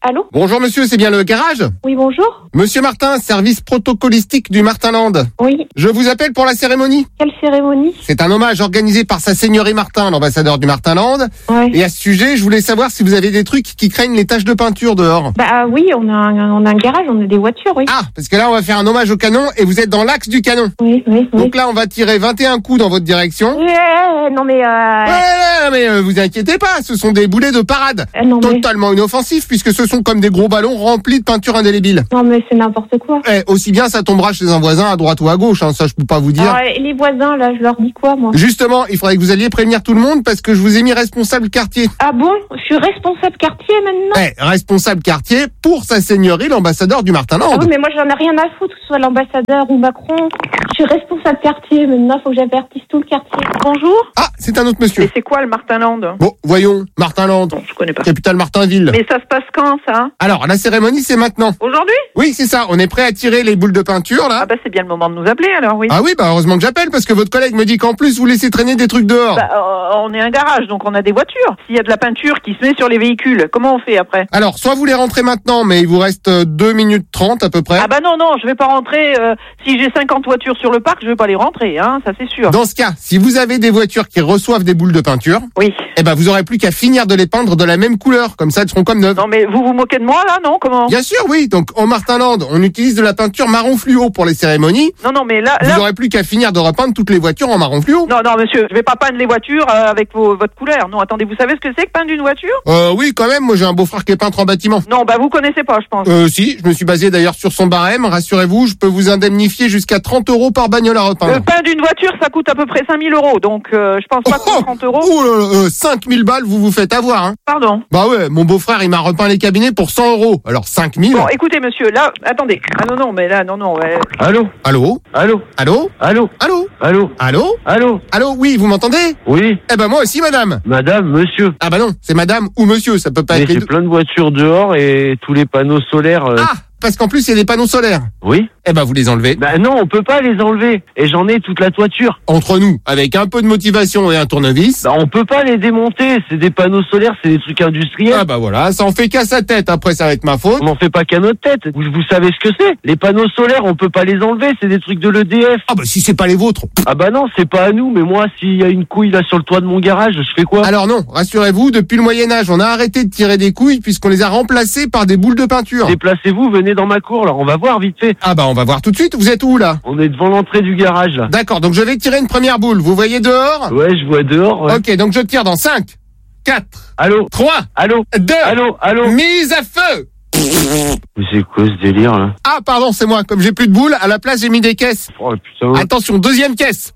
Allô?
Bonjour monsieur, c'est bien le garage?
Oui, bonjour.
Monsieur Martin, service protocolistique du Martinland.
Oui.
Je vous appelle pour la cérémonie.
Quelle cérémonie?
C'est un hommage organisé par sa seigneurie Martin, l'ambassadeur du Martinland.
Ouais.
Et à ce sujet, je voulais savoir si vous avez des trucs qui craignent les taches de peinture dehors.
Bah oui, on a un, on a un garage, on a des voitures, oui.
Ah, parce que là, on va faire un hommage au canon et vous êtes dans l'axe du canon.
Oui, oui, oui.
Donc là, on va tirer vingt et un coups dans votre direction.
Ouais, non mais... Euh...
Ouais, ouais, mais euh, vous inquiétez pas, ce sont des boulets de parade.
Euh, non, mais...
Totalement inoffensifs puisque ce sont comme des gros ballons remplis de peinture indélébile.
Non mais c'est n'importe quoi.
Eh, aussi bien ça tombera chez un voisin à droite ou à gauche, hein, ça je peux pas vous dire.
Alors, les voisins, là, je leur dis quoi, moi?
Justement, il faudrait que vous alliez prévenir tout le monde parce que je vous ai mis responsable quartier.
Ah bon? Je suis responsable quartier maintenant?
Eh, responsable quartier pour sa seigneurie, l'ambassadeur du Martinland.
Ah oui, mais moi j'en ai rien à foutre, que ce soit l'ambassadeur ou Macron. Je suis responsable quartier maintenant, faut que j'avertisse tout le quartier. Bonjour?
Ah, c'est un autre monsieur.
Et c'est quoi le Martinland?
Bon, voyons, Martinland.
Non, je connais pas.
Capitale Martinville.
Mais ça se passe quand, ça?
Alors, la cérémonie, c'est maintenant.
Aujourd'hui?
Oui, c'est ça. On est prêt à tirer les boules de peinture, là.
Ah bah c'est bien le moment de nous appeler, alors, oui.
Ah oui, bah heureusement que j'appelle, parce que votre collègue me dit qu'en plus, vous laissez traîner des trucs dehors.
Bah, euh, on est un garage, donc on a des voitures. S'il y a de la peinture qui se met sur les véhicules, comment on fait après?
Alors, soit vous les rentrez maintenant, mais il vous reste deux minutes trente à peu près.
Ah bah non, non, je vais pas rentrer. Euh, si j'ai cinquante voitures sur le parc, je vais pas les rentrer, hein, ça c'est sûr.
Dans ce cas, si vous avez des voitures qui reçoivent des boules de peinture,
oui,
eh ben vous aurez plus qu'à finir de les peindre de la même couleur, comme ça elles seront comme neuves.
Non mais vous vous moquez de moi là, non? Comment?
Bien sûr, oui. Donc au Martinland, on utilise de la peinture marron fluo pour les cérémonies.
Non, non, mais là,
vous
là...
aurez plus qu'à finir de repeindre toutes les voitures en marron fluo.
Non, non, monsieur, je vais pas peindre les voitures euh, avec vos, votre couleur. Non, attendez, vous savez ce que c'est que peindre une voiture?
Euh, oui, quand même. Moi, j'ai un beau-frère qui est peintre en bâtiment.
Non, bah vous connaissez pas, je pense.
Euh, si, je me suis basé d'ailleurs sur son barème. Rassurez-vous, je peux vous indemnifier jusqu'à trente euros par bagnole à repeindre.
Euh, peindre une voiture, ça coûte à peu près cinq mille euros, donc euh, je pense pas
oh,
que trente euros.
Oh là là, euh, cinq mille balles, vous vous faites avoir, hein.
Pardon?
Bah ouais, mon beau-frère, il m'a repeint les cabinets pour cent euros. Alors cinq mille.
Bon, écoutez, monsieur, là, attendez. Ah non, non, mais là, non, non, ouais.
Allô?
Allô?
Allô?
Allô?
Allô?
Allô?
Allô?
Allô?
Allô?
Allô? Oui, vous m'entendez?
Oui.
Eh ben moi aussi, madame.
Madame, monsieur.
Ah bah non, c'est madame ou monsieur, ça peut pas
Mais
être les
c'est
deux.
plein de voitures dehors et tous les panneaux solaires. Euh...
Ah, parce qu'en plus il y a des panneaux solaires.
Oui.
Eh ben vous les enlevez.
Bah non, on peut pas les enlever. Et j'en ai toute la toiture.
Entre nous, avec un peu de motivation et un tournevis.
Bah on peut pas les démonter. C'est des panneaux solaires, c'est des trucs industriels.
Ah bah voilà, ça en fait qu'à sa tête. Après ça va être ma faute.
On n'en fait pas qu'à notre tête. Vous, vous savez ce que c'est? Les panneaux solaires, on peut pas les enlever. C'est des trucs de l'E D F.
Ah bah si c'est pas les vôtres.
Ah bah non, c'est pas à nous. Mais moi, s'il y a une couille là sur le toit de mon garage, je fais quoi?
Alors non, rassurez-vous, depuis le Moyen-Âge, on a arrêté de tirer des couilles puisqu'on les a remplacées par des boules de peinture.
Déplacez-vous, venez dans ma cour. Alors on va voir vite fait.
Ah bah on va voir tout de suite. Vous êtes où là?
On est devant l'entrée du garage là.
D'accord, donc je vais tirer une première boule. Vous voyez dehors?
Ouais, je vois dehors. Ouais.
Ok, donc je tire dans cinq, quatre,
allô,
trois,
allô,
deux,
allô, allô.
Mise à feu.
Mais c'est quoi ce délire là?
Ah pardon, c'est moi. Comme j'ai plus de boules, à la place j'ai mis des caisses.
Oh putain.
Attention, deuxième caisse.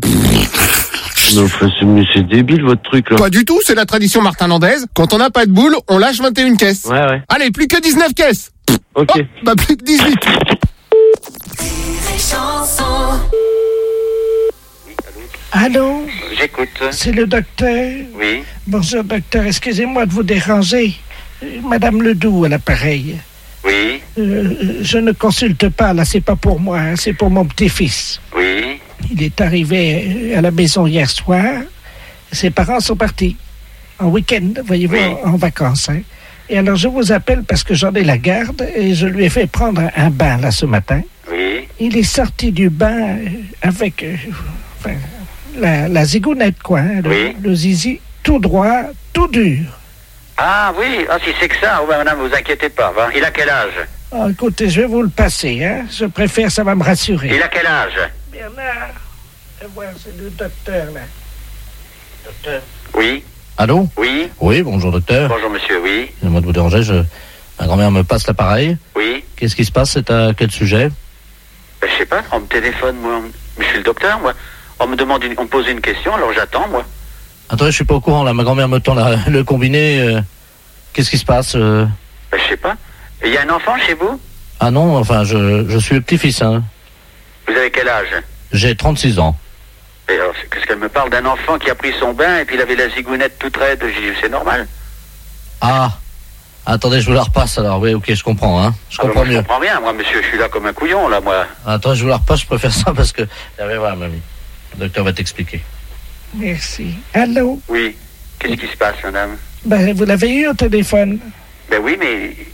Non, mais c'est débile votre truc là.
Pas du tout, c'est la tradition martinlandaise. Quand on n'a pas de boules, on lâche vingt et une caisses.
Ouais, ouais.
Allez, plus que dix-neuf caisses.
Ok.
Oh, bah plus que dix-huit.
Allô?
J'écoute.
C'est le docteur?
Oui.
Bonjour docteur, excusez-moi de vous déranger. Madame Ledoux à l'appareil.
Oui.
Euh, je ne consulte pas, là, c'est pas pour moi, hein, c'est pour mon petit-fils.
Oui.
Il est arrivé à la maison hier soir. Ses parents sont partis en week-end, voyez-vous,
oui.
en, en vacances. Hein. Et alors, je vous appelle parce que j'en ai la garde et je lui ai fait prendre un, un bain, là, ce matin.
Oui.
Il est sorti du bain avec euh, enfin, la, la zigounette, quoi. Hein, le,
oui.
le zizi tout droit, tout dur.
Ah oui, ah, si c'est que ça, oh, ben, madame, vous inquiétez pas. Va. Il a quel âge?
Oh, écoutez, je vais vous le passer, hein. Je préfère, ça va me rassurer.
Il a quel âge?
Bernard, voir, c'est le docteur, là. Docteur.
Oui.
Allô?
Oui.
Oui, bonjour docteur.
Bonjour monsieur, oui.
Excusez-moi de vous déranger, je... ma grand-mère me passe l'appareil.
Oui.
Qu'est-ce qui se passe? C'est à quel sujet?
Ben, je sais pas, on me téléphone, moi. Je suis le docteur, moi. On me demande, une... on me pose une question, alors j'attends, moi.
Attendez, je suis pas au courant, là. Ma grand-mère me tend la... le combiné. Euh... Qu'est-ce qui se passe? euh...
Ben, je sais pas. Il y a un enfant chez vous?
Ah non, enfin, je, je suis le petit-fils, hein.
Vous avez quel âge?
J'ai trente-six ans.
Et alors, qu'est-ce qu'elle me parle d'un enfant qui a pris son bain et puis il avait la zigounette toute raide? J'ai dit, c'est normal.
Ah, attendez, je vous la repasse alors. Oui, ok, je comprends, hein. Je
ah
comprends
ben, moi,
mieux.
Je comprends bien, moi, monsieur, je suis là comme un couillon, là, moi.
Attends, je vous la repasse, je préfère ça parce que... Ah, mais voilà, mamie. Le docteur va t'expliquer.
Merci. Allô?
Oui. Qu'est-ce qui se passe, madame?
Ben, vous l'avez eu au téléphone?
Ben oui, mais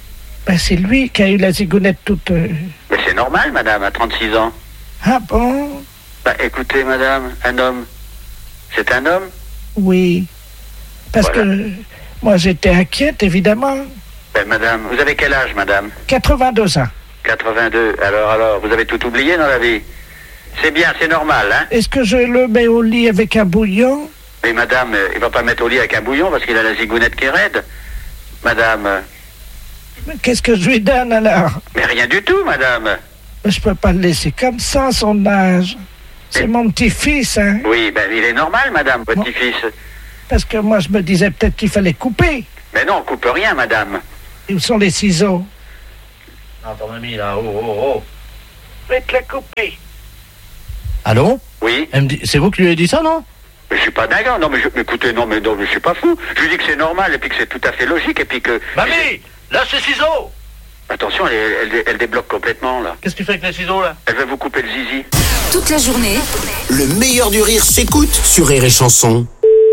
Ben, c'est lui qui a eu la zigounette toute... euh,
Mais c'est normal, madame, à trente-six ans.
Ah bon?
Bah, écoutez, madame, un homme, c'est un homme?
Oui. Parce
Voilà.
que moi, j'étais inquiète, évidemment.
Ben, madame, vous avez quel âge, madame?
quatre-vingt-deux ans.
quatre-vingt-deux. Alors, alors, vous avez tout oublié dans la vie? C'est bien, c'est normal, hein?
Est-ce que je le mets au lit avec un bouillon?
Mais madame, euh, il va pas mettre au lit avec un bouillon parce qu'il a la zigounette qui est raide. Madame, euh,
Mais qu'est-ce que je lui donne, alors?
mais rien du tout, madame.
Je peux pas le laisser comme ça, à son âge. C'est mon petit-fils, hein?
Oui, ben, il est normal, madame, votre petit-fils.
Parce que moi, je me disais peut-être qu'il fallait couper.
Mais non, on coupe rien, madame.
Et où sont les ciseaux?
Non, ton ami, là, oh, oh, oh.
Faites-le couper.
Allô?
Oui.
Elle me dit, c'est vous qui lui avez dit ça, non?
Mais je suis pas dingue, non, mais je, écoutez, non, mais non, mais je suis pas fou. Je lui dis que c'est normal et puis que c'est tout à fait logique et puis que...
Mamie, lâche les ciseaux!
Attention, elle, elle, elle débloque complètement, là.
Qu'est-ce que tu fais avec les ciseaux, là?
Elle va vous couper le zizi.
Toute la journée,
Le meilleur du rire s'écoute sur Rire et Chanson.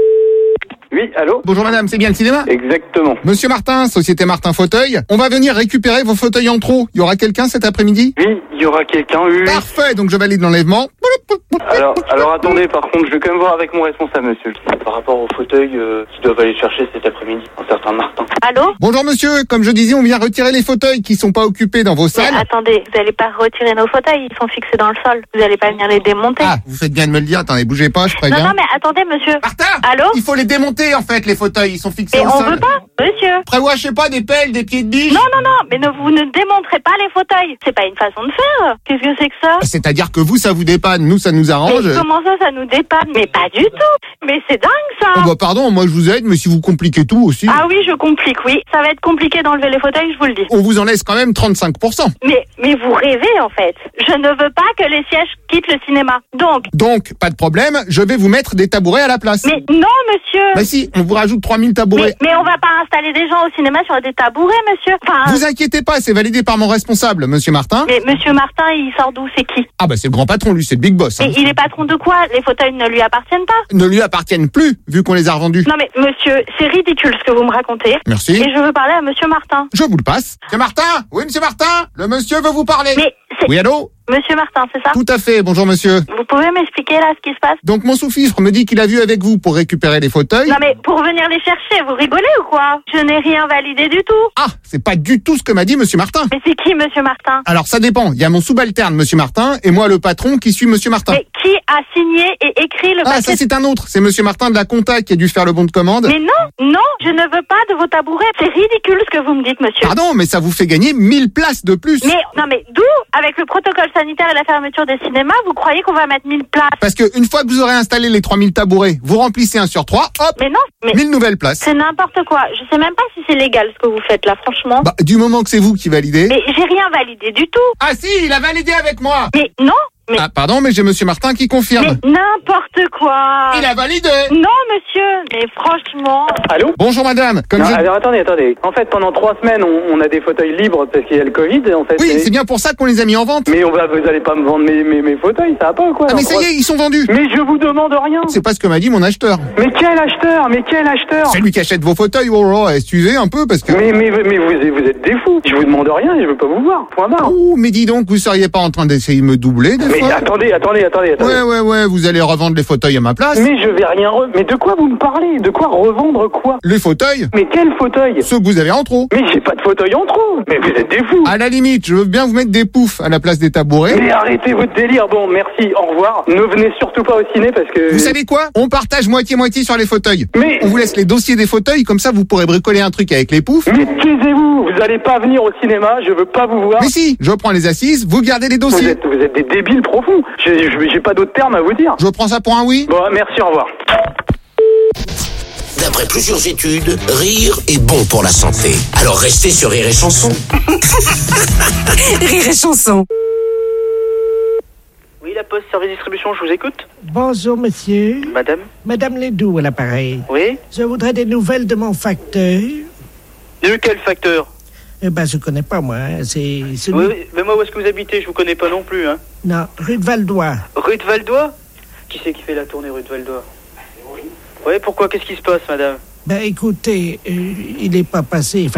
Oui, allô? Bonjour madame, c'est bien le cinéma? Exactement. Monsieur Martin, Société Martin Fauteuil, on va venir récupérer vos fauteuils en trop. Il y aura quelqu'un cet après-midi?
Oui, il y aura quelqu'un, oui.
Parfait, donc je valide l'enlèvement.
Alors, alors attendez, par contre, je vais quand même voir avec mon responsable, monsieur. Par rapport au fauteuil euh, qu'ils doivent aller chercher cet après-midi, un certain Martin.
Allô?
Bonjour monsieur, comme je disais, on vient retirer les fauteuils qui sont pas occupés dans vos
Mais
salles.
attendez, vous n'allez pas retirer nos fauteuils, ils sont fixés dans le sol. Vous n'allez pas venir les démonter.
Ah, vous faites bien de me le dire, attendez, bougez pas, je
non,
préviens.
non, mais attendez, monsieur.
Martin!
Allô?
Il faut les démonter en fait, les fauteuils, ils sont fixés
Mais
au
on
sol.
veut pas, monsieur.
Prévois, je sais pas, des pelles, des pieds de biche.
Non, non, non, mais ne, vous ne démontrez pas les fauteuils. C'est pas une façon de faire. Qu'est-ce que c'est que ça?
C'est-à-dire que vous, ça vous dépanne, nous, ça nous arrange.
Mais comment ça, ça nous dépanne? Mais pas du tout. Mais c'est dingue, ça.
Oh bah pardon, moi je vous aide, mais si vous compliquez tout aussi.
Ah oui, je complique, oui. Ça va être compliqué d'enlever les fauteuils, je vous le dis.
On vous en laisse quand même trente-cinq pour cent.
Mais, mais vous rêvez, en fait. Je ne veux pas que les sièges quittent le cinéma. Donc.
Donc, pas de problème, je vais vous mettre des tabourets à la place.
Mais non, monsieur.
Bah si, on vous rajoute trois mille tabourets.
Mais, mais on va pas installer des gens au cinéma sur des tabourets, monsieur. Enfin.
Vous inquiétez pas, c'est validé par mon responsable, monsieur Martin.
Mais monsieur Martin, il sort d'où? C'est qui?
Ah bah c'est le grand patron, lui, c'est le big boss. Hein.
Mais il est patron de quoi? Les fauteuils ne lui appartiennent pas.
Ne lui appartiennent plus, vu qu'on les a revendus.
Non mais monsieur, c'est ridicule ce que vous me racontez.
Merci.
Et je veux parler à monsieur Martin.
Je vous le passe. Monsieur Martin? Oui, monsieur Martin? Le monsieur veut vous parler.
Mais c'est...
Oui, allô?
Monsieur Martin, c'est ça?
Tout à fait, bonjour monsieur.
Vous pouvez m'expliquer là ce qui se passe?
Donc mon sous-fifre me dit qu'il a vu avec vous pour récupérer les fauteuils.
Non mais pour venir les chercher, vous rigolez ou quoi? Je n'ai rien validé du tout.
Ah, c'est pas du tout ce que m'a dit monsieur Martin.
Mais c'est qui monsieur Martin?
Alors ça dépend, il y a mon subalterne monsieur Martin et moi le patron qui suis monsieur Martin.
Mais qui a signé et écrit le
Ah,
papier?
ça c'est un autre, c'est monsieur Martin de la compta qui a dû faire le bon de commande.
Mais non, non, je ne veux pas de vos tabourets. C'est ridicule ce que vous me dites, monsieur.
Pardon, mais ça vous fait gagner mille places de plus.
Mais non mais d'où? Avec le protocole sanitaire et la fermeture des cinémas, vous croyez qu'on va mettre mille places?
Parce que une fois que vous aurez installé les trois mille tabourets, vous remplissez un sur trois, hop,
mais non, mais
mille nouvelles places.
C'est n'importe quoi. Je sais même pas si c'est légal ce que vous faites là, franchement.
Bah, du moment que c'est vous qui validez.
Mais j'ai rien validé du tout.
Ah si, il a validé avec moi.
Mais non. Mais...
Ah pardon, mais j'ai monsieur Martin qui confirme.
Mais n'importe quoi.
Il a validé.
Non monsieur, mais franchement.
Allô?
Bonjour madame. Comme
non,
je...
Alors attendez, attendez. En fait, pendant trois semaines, on, on a des fauteuils libres parce qu'il y a le Covid. En fait,
Oui,
et...
c'est bien pour ça qu'on les a mis en vente.
Mais on va, vous allez pas me vendre mes, mes, mes fauteuils, ça va pas ou quoi?
Ah mais ça y est, ils sont vendus.
Mais je vous demande rien.
C'est pas ce que m'a dit mon acheteur.
Mais quel acheteur? Mais quel acheteur?
C'est lui qui achète vos fauteuils. Oh, oh, excusez un peu parce que.
Mais, mais, mais vous, vous êtes des fous. Je vous demande rien et je veux pas vous voir. Point barre.
Oh, mais dis donc, vous seriez pas en train d'essayer de me doubler des
mais
fois?
attendez, attendez, attendez, attendez.
Ouais, ouais, ouais, vous allez revendre les fauteuils à ma place.
Mais je vais rien re... Mais de quoi vous me parlez? De quoi revendre quoi?
Les fauteuils?
Mais quel fauteuil?
Ceux que vous avez en trop.
Mais j'ai pas de fauteuil en trop. Mais vous êtes des fous.
À la limite, je veux bien vous mettre des poufs à la place des tabourets.
Mais arrêtez votre délire. Bon, merci, au revoir. Ne venez surtout pas au ciné parce que...
Vous savez quoi? On partage moitié-moitié sur les fauteuils.
Mais...
On vous laisse les dossiers des fauteuils, comme ça vous pourrez bricoler un truc avec les poufs.
Mais taisez-vous. Vous allez pas venir au cinéma, je veux pas vous voir.
Mais si, je prends les assises, vous gardez les dossiers.
Vous êtes, vous êtes des débiles profonds. J'ai, j'ai pas d'autres termes à vous dire.
Je prends ça pour un oui?
Bon, merci, au revoir.
D'après plusieurs études, rire est bon pour la santé. Alors restez sur Rire et Chanson.
Rire et Chanson.
Oui, la Poste Service Distribution, je vous écoute.
Bonjour, monsieur.
Madame?
Madame Ledoux à l'appareil.
Oui?
Je voudrais des nouvelles de mon facteur.
De quel facteur?
Eh ben, je connais pas, moi. Hein. C'est celui...
Oui, mais moi, où est-ce que vous habitez? Je vous connais pas non plus, hein.
Non, rue de Valdois.
Rue de Valdois? Qui c'est qui fait la tournée rue de Valdois? Oui, pourquoi? Qu'est-ce qui se passe, madame?
Ben, écoutez, euh, il est pas passé... Enfin,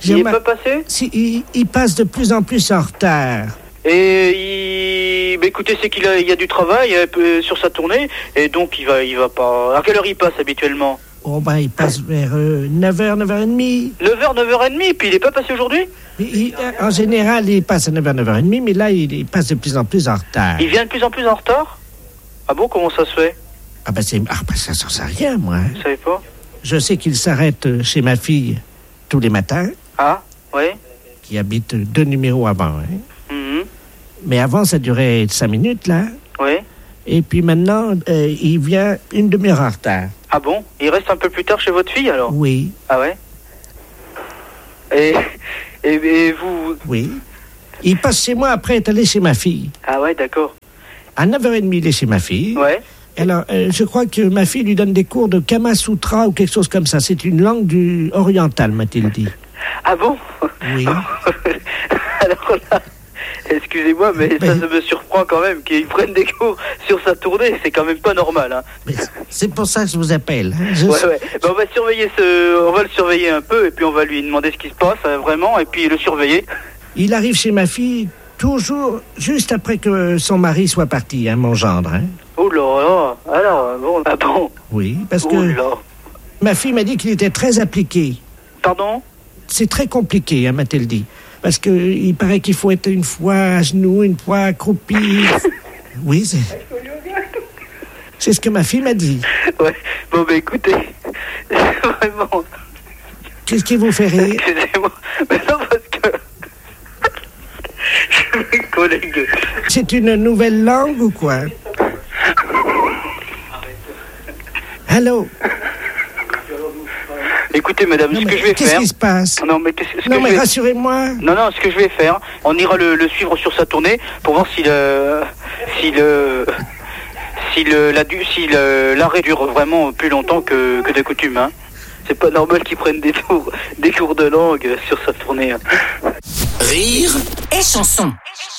Il n'est pas passé?
Si, il, il passe de plus en plus en retard.
Et il... bah, écoutez, c'est qu'il a, il y a du travail euh, sur sa tournée, et donc il va, il va pas... À quelle heure il passe habituellement?
Oh ben, il passe vers euh, neuf heures, neuf heures trente.
neuf heures, neuf heures trente, puis il n'est pas passé aujourd'hui?
il, En général, il passe à neuf heures, neuf heures trente, mais là, il, il passe de plus en plus en retard.
Il vient de plus en plus en retard? Ah bon, comment ça se fait?
Ah ben, c'est... ah, ben ça, ça sert à rien, moi.
Vous savez pas?
Je sais qu'il s'arrête chez ma fille tous les matins.
Ah, oui.
Qui habite deux numéros avant, hein.
Mm-hmm.
Mais avant, ça durait cinq minutes, là.
Oui.
Et puis maintenant, euh, il vient une demi-heure en retard.
Ah bon? Il reste un peu plus tard chez votre fille, alors?
Oui.
Ah ouais? Et, et, et vous...
Oui. Il passe chez moi après être allé chez ma fille.
Ah ouais, d'accord.
À neuf heures trente, il est chez ma fille.
Ouais.
Alors, euh, je crois que ma fille lui donne des cours de Kama Sutra ou quelque chose comme ça. C'est une langue du oriental, m'a-t-il dit.
Ah bon?
Oui.
Alors là... Excusez-moi, mais ça, ça me surprend quand même qu'ils prennent des cours sur sa tournée. C'est quand même pas normal, hein.
Mais c'est pour ça que je vous appelle. Hein. Je...
Ouais, ouais. Ben, on va surveiller ce, on va le surveiller un peu et puis on va lui demander ce qui se passe euh, vraiment et puis le surveiller.
Il arrive chez ma fille toujours juste après que son mari soit parti, hein, mon gendre. Hein.
Oh là là. Alors bon, ah bon.
Oui, parce
oh
que
là.
Ma fille m'a dit qu'il était très appliqué.
Pardon?
C'est très compliqué, hein, m'a-t-elle dit. Parce que il paraît qu'il faut être une fois à genoux, une fois accroupi. Oui, c'est... c'est ce que ma fille m'a dit.
Ouais, bon, ben écoutez, vraiment...
Qu'est-ce qui vous fait rire?
Excusez-moi, mais non, parce que... Mes collègues...
C'est une nouvelle langue ou quoi? Allô?
Écoutez, madame,
non,
ce que je vais
qu'est-ce
faire...
Qu'est-ce qui se passe?
Non, mais, qu'est-ce, ce
non,
que
mais
je vais...
rassurez-moi.
Non, non, ce que je vais faire, on ira le, le suivre sur sa tournée pour voir si le... Si le... Si le, la, si le, l'arrêt dure vraiment plus longtemps que, que de coutume, hein. C'est pas normal qu'ils prennent des cours, des cours de langue sur sa tournée. Hein.
Rire
et chanson.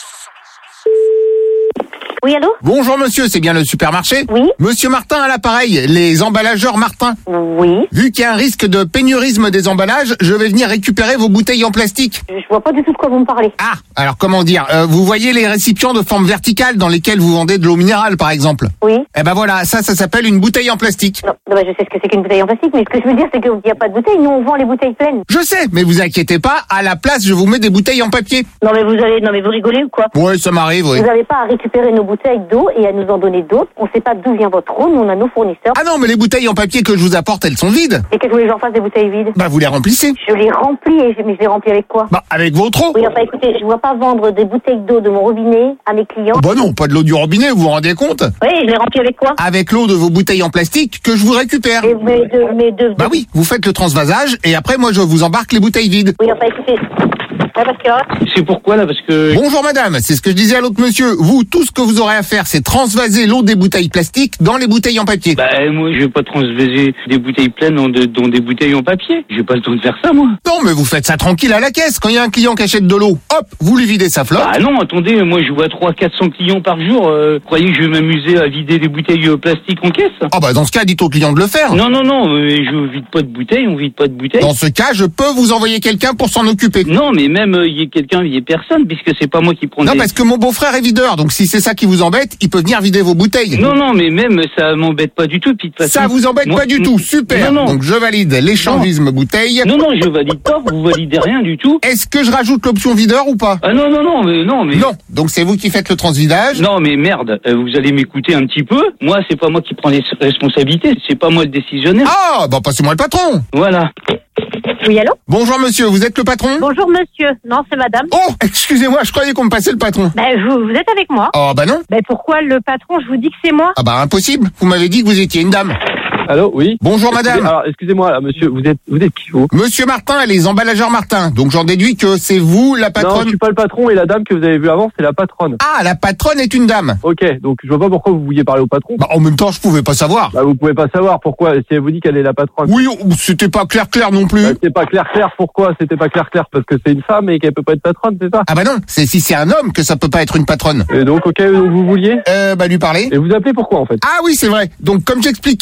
Oui, allô? Bonjour monsieur, c'est bien le supermarché?
Oui.
Monsieur Martin à l'appareil, les emballageurs Martin.
Oui.
Vu qu'il y a un risque de pénurisme des emballages, je vais venir récupérer vos bouteilles en plastique.
Je vois pas du tout de quoi vous me parlez.
Ah, alors comment dire, euh, vous voyez les récipients de forme verticale dans lesquels vous vendez de l'eau minérale par exemple?
Oui.
Eh ben voilà, ça, ça s'appelle une bouteille en plastique.
Non, non bah je sais ce que c'est qu'une bouteille en plastique, mais ce que je veux dire c'est qu'il n'y a pas de bouteille, nous on vend les bouteilles pleines.
Je sais, mais vous inquiétez pas, à la place je vous mets des bouteilles en papier.
Non mais vous allez, non mais vous rigolez ou quoi?
Ouais, ça m'arrive, oui.
Vous n'avez pas à récupérer nos bouteilles d'eau et à nous en donner d'autres. On sait pas d'où vient votre eau, nous on a nos fournisseurs.
Ah non, mais les bouteilles en papier que je vous apporte, elles sont vides.
Et qu'est-ce que vous voulez que j'en fasse des bouteilles vides?
Bah vous les remplissez.
Je les remplis, et je, mais je les remplis avec quoi?
Bah avec votre eau.
Oui, enfin écoutez, je ne vois pas vendre des bouteilles d'eau de mon robinet à mes clients.
Bah non, pas de l'eau du robinet, vous vous rendez compte?
Oui, je les remplis avec quoi?
Avec l'eau de vos bouteilles en plastique que je vous récupère.
Et mais de, mais de...
Bah oui, vous faites le transvasage et après moi je vous embarque les bouteilles vides.
Oui, enfin écoutez... Ouais, parce que là...
C'est pourquoi là, parce que...
Bonjour madame, c'est ce que je disais à l'autre monsieur. Vous, tout ce que vous aurez à faire, c'est transvaser l'eau des bouteilles plastiques dans les bouteilles en papier.
Bah moi, je vais pas transvaser des bouteilles pleines dans, de, dans des bouteilles en papier. J'ai pas le temps de faire ça, moi.
Non, mais vous faites ça tranquille à la caisse. Quand il y a un client qui achète de l'eau, hop, vous lui videz sa flotte.
Ah non, attendez, moi je vois trois cents quatre cents clients par jour. Euh, croyez que je vais m'amuser à vider des bouteilles euh, plastiques en caisse?
Ah bah dans ce cas, dites au client de le faire.
Non, non, non, euh, je vide pas de bouteilles, on vide pas de bouteilles.
Dans ce cas, je peux vous envoyer quelqu'un pour s'en occuper.
Non, mais même il euh, y a quelqu'un, il y a personne, puisque c'est pas moi qui prends
Non,
des...
parce que mon beau-frère est videur, donc si c'est ça qui vous embête, il peut venir vider vos bouteilles.
Non, non, mais même ça m'embête pas du tout. Puis de toute façon,
ça vous embête
moi,
pas du tout, super.
Non, non.
Donc je valide l'échangisme bouteille.
Non, non, je valide pas, vous validez rien du tout.
Est-ce que je rajoute l'option videur ou pas?
Ah non, non, non, mais non, mais...
Non, donc c'est vous qui faites le transvidage?
Non, mais merde, euh, vous allez m'écouter un petit peu. Moi, c'est pas moi qui prends les responsabilités, c'est pas moi le décisionnaire.
Ah, bah passez-moi le patron.
Voilà.
Oui, allô?
Bonjour monsieur, vous êtes le patron?
Bonjour monsieur, non c'est madame.
Oh, excusez-moi, je croyais qu'on me passait le patron.
Ben vous, vous êtes avec moi.
Oh bah non.
Ben pourquoi le patron, je vous dis que c'est moi?
Ah bah impossible, vous m'avez dit que vous étiez une dame.
Allô, oui.
Bonjour madame.
Excusez, alors excusez-moi, là, monsieur, vous êtes, vous êtes qui vous?
Monsieur Martin, les emballageurs Martin. Donc j'en déduis que c'est vous la patronne.
Non, je suis pas le patron et la dame que vous avez vue avant, c'est la patronne.
Ah, la patronne est une dame.
Ok, donc je vois pas pourquoi vous vouliez parler au patron.
Bah en même temps, je pouvais pas savoir.
Bah vous pouvez pas savoir pourquoi. Si elle vous dit qu'elle est la patronne.
Oui, c'était pas clair clair non plus.
Bah, c'était pas clair clair. Pourquoi c'était pas clair clair? Parce que c'est une femme et qu'elle peut pas être patronne, c'est ça?
Ah bah non, c'est si c'est un homme que ça peut pas être une patronne.
Et donc ok, donc vous vouliez?
Euh, bah lui parler.
Et vous appelez pourquoi en fait?
Ah oui, c'est vrai. Donc comme j'expliquais, je remplace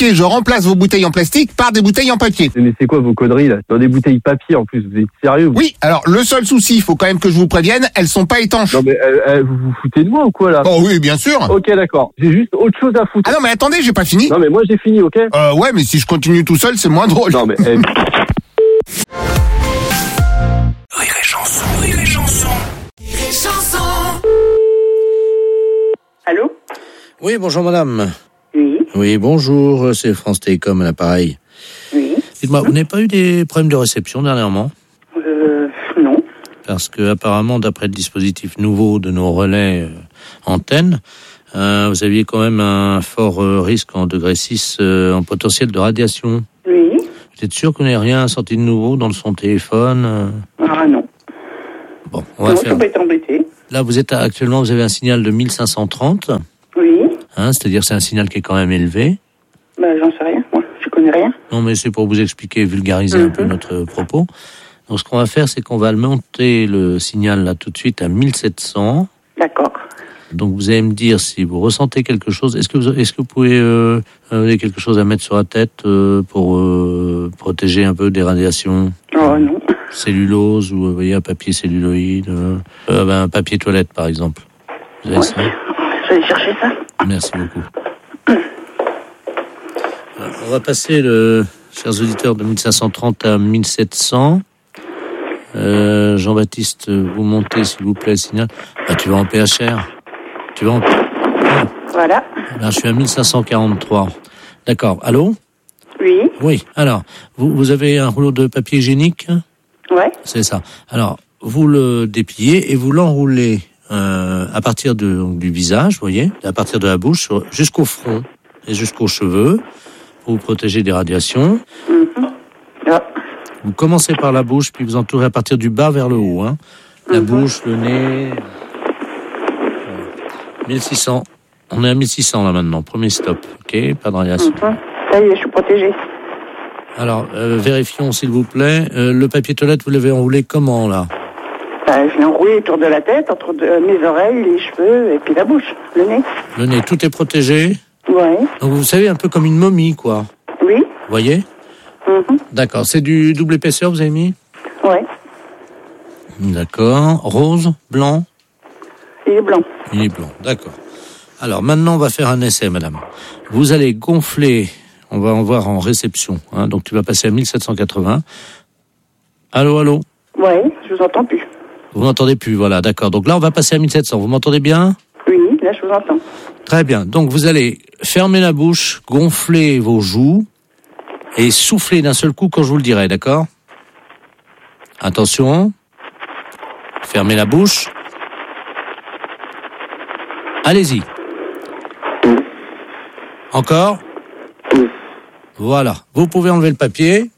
remplace vos bouteilles en plastique par des bouteilles en papier.
Mais c'est quoi vos conneries là? Dans des bouteilles papier en plus, vous êtes sérieux vous?
Oui, alors le seul souci, il faut quand même que je vous prévienne, elles sont pas étanches.
Non mais euh, euh, vous vous foutez de moi ou quoi là?
Oh oui, bien sûr.
Ok d'accord, j'ai juste autre chose à foutre.
Ah non mais attendez, j'ai pas fini.
Non mais moi j'ai fini, ok?
Euh ouais, mais si je continue tout seul, c'est moins drôle.
Non mais... Eh...
Rire et chanson, rire et chanson. Rire et chanson.
Allô?
Oui, bonjour madame.
Oui.
Oui, bonjour, c'est France Télécom à l'appareil.
Oui.
Dites-moi, vous n'avez pas eu des problèmes de réception dernièrement?
Euh, non.
Parce que apparemment, d'après le dispositif nouveau de nos relais euh, antennes, euh, vous aviez quand même un fort euh, risque en degré six euh, en potentiel de radiation.
Oui.
Vous êtes sûr qu'on n'ait rien sorti de nouveau dans son téléphone euh...
Ah non.
Bon, on va
non,
faire...
je peux être embêté.
Là, vous êtes actuellement, vous avez un signal de mille cinq cent trente.
Oui.
Hein, c'est-à-dire c'est un signal qui est quand même élevé.
Bah, j'en sais rien, moi. Je connais rien.
Non, mais c'est pour vous expliquer, vulgariser mm-hmm. un peu notre propos. Donc, ce qu'on va faire, c'est qu'on va monter le signal là tout de suite à mille sept cents.
D'accord.
Donc, vous allez me dire si vous ressentez quelque chose. Est-ce que vous, est-ce que vous pouvez euh, avez quelque chose à mettre sur la tête euh, pour euh, protéger un peu des radiations?
Oh non.
Cellulose ou vous voyez un papier celluloïde, euh, euh, ben, un papier toilette par exemple. Vous avez
ouais.
ça?
Je vais chercher ça.
Merci beaucoup. Alors, on va passer, le, chers auditeurs, de mille cinq cent trente à mille sept cents. Euh, Jean-Baptiste, vous montez s'il vous plaît le signal. Ah, tu vas en P H R. Tu vas en...
Voilà.
Là, je suis à mille cinq cent quarante-trois. D'accord. Allô?
Oui.
Oui. Alors, vous, vous avez un rouleau de papier hygiénique?
Ouais.
C'est ça. Alors, vous le dépliez et vous l'enroulez euh, à partir de, donc, du visage, vous voyez, à partir de la bouche jusqu'au front et jusqu'aux cheveux pour vous protéger des radiations.
Mm-hmm. Ouais.
Vous commencez par la bouche, puis vous entourez à partir du bas vers le haut. Hein. La mm-hmm. bouche, le nez... mille six cents. On est à mille six cents là maintenant. Premier stop. Ok, pas de radiation.
Mm-hmm. Ça y est, je suis protégée.
Alors, euh, vérifions s'il vous plaît. Euh, le papier toilette, vous l'avez enroulé comment là?
Ben, je l'ai enroulé autour de la tête, entre de, euh, mes oreilles, les cheveux et puis la bouche, le nez.
Le nez, tout est protégé?
Ouais.
Donc vous savez, un peu comme une momie, quoi.
Oui.
Vous voyez?
Mm-hmm.
D'accord. C'est du double épaisseur, vous avez mis?
Ouais.
D'accord. Rose? Blanc?
Il est blanc.
Il est blanc, d'accord. Alors maintenant, on va faire un essai, madame. Vous allez gonfler, on va en voir en réception, hein, donc tu vas passer à mille sept cent quatre-vingts. Allô, allô?
Ouais, je vous entends plus.
Vous m'entendez plus, voilà, d'accord. Donc là, on va passer à mille sept cents. Vous m'entendez bien?
Oui, là, je vous entends.
Très bien. Donc vous allez fermer la bouche, gonfler vos joues et souffler d'un seul coup quand je vous le dirai, d'accord? Attention. Fermez la bouche. Allez-y. Encore? Voilà. Vous pouvez enlever le papier.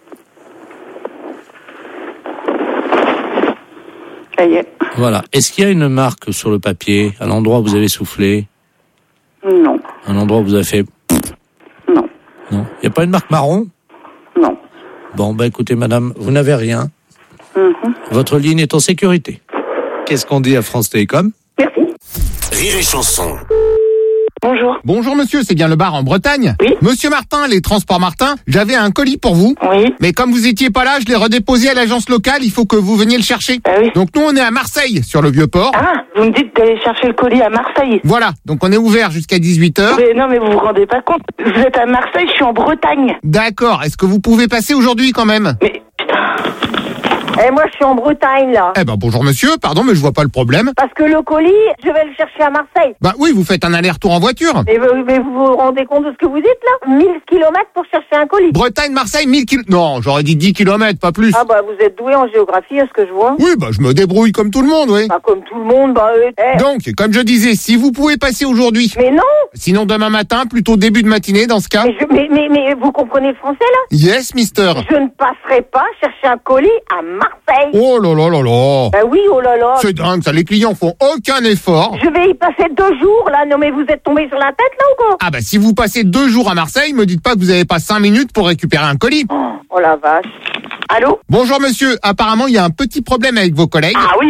Ça y est.
Voilà. Est-ce qu'il y a une marque sur le papier, à l'endroit où vous avez soufflé?
Non.
Un endroit où vous avez fait...
Non.
Non. Il n'y a pas une marque marron?
Non.
Bon, bah écoutez, madame, vous n'avez rien.
Mm-hmm.
Votre ligne est en sécurité. Qu'est-ce qu'on dit à France Télécom?
Merci.
Rire et chanson.
Bonjour.
Bonjour monsieur, c'est bien le bar en Bretagne?
Oui.
Monsieur Martin, les transports Martin, j'avais un colis pour vous.
Oui.
Mais comme vous étiez pas là, je l'ai redéposé à l'agence locale, il faut que vous veniez le chercher.
Ah oui.
Donc nous on est à Marseille, sur le Vieux-Port.
Ah, vous me dites d'aller chercher le colis à Marseille.
Voilà, donc on est ouvert jusqu'à dix-huit heures.
Mais non, mais vous vous rendez pas compte, vous êtes à Marseille, je suis en Bretagne.
D'accord, est-ce que vous pouvez passer aujourd'hui quand même?
Mais putain. Eh, moi, je suis en Bretagne, là.
Eh ben, bonjour monsieur, pardon, mais je vois pas le problème.
Parce que le colis, je vais le chercher à Marseille.
Bah oui, vous faites un aller-retour en voiture.
Mais, mais vous vous rendez compte de ce que vous dites, là? mille kilomètres pour chercher un colis.
Bretagne, Marseille, mille kilomètres. Non, j'aurais dit dix kilomètres, pas plus.
Ah bah, vous êtes doué en géographie, est-ce que je vois?
Oui, bah, je me débrouille comme tout le monde, oui.
Bah, comme tout le monde, bah, euh, eh.
Donc, comme je disais, si vous pouvez passer aujourd'hui.
Mais non.
Sinon, demain matin, plutôt début de matinée, dans ce cas.
Mais, je, mais, mais, mais vous comprenez le français, là?
Yes, mister.
Je ne passerai pas chercher un colis à Marseille.
Oh là là là là.
Bah oui, oh là là.
C'est dingue, ça, les clients font aucun effort.
Je vais y passer deux jours, là. Non, mais vous êtes tombé sur la tête, là, ou quoi?
Ah bah, si vous passez deux jours à Marseille, me dites pas que vous avez pas cinq minutes pour récupérer un colis.
Oh, oh la vache. Allô?
Bonjour monsieur, apparemment il y a un petit problème avec vos collègues.
Ah oui, parce qu'on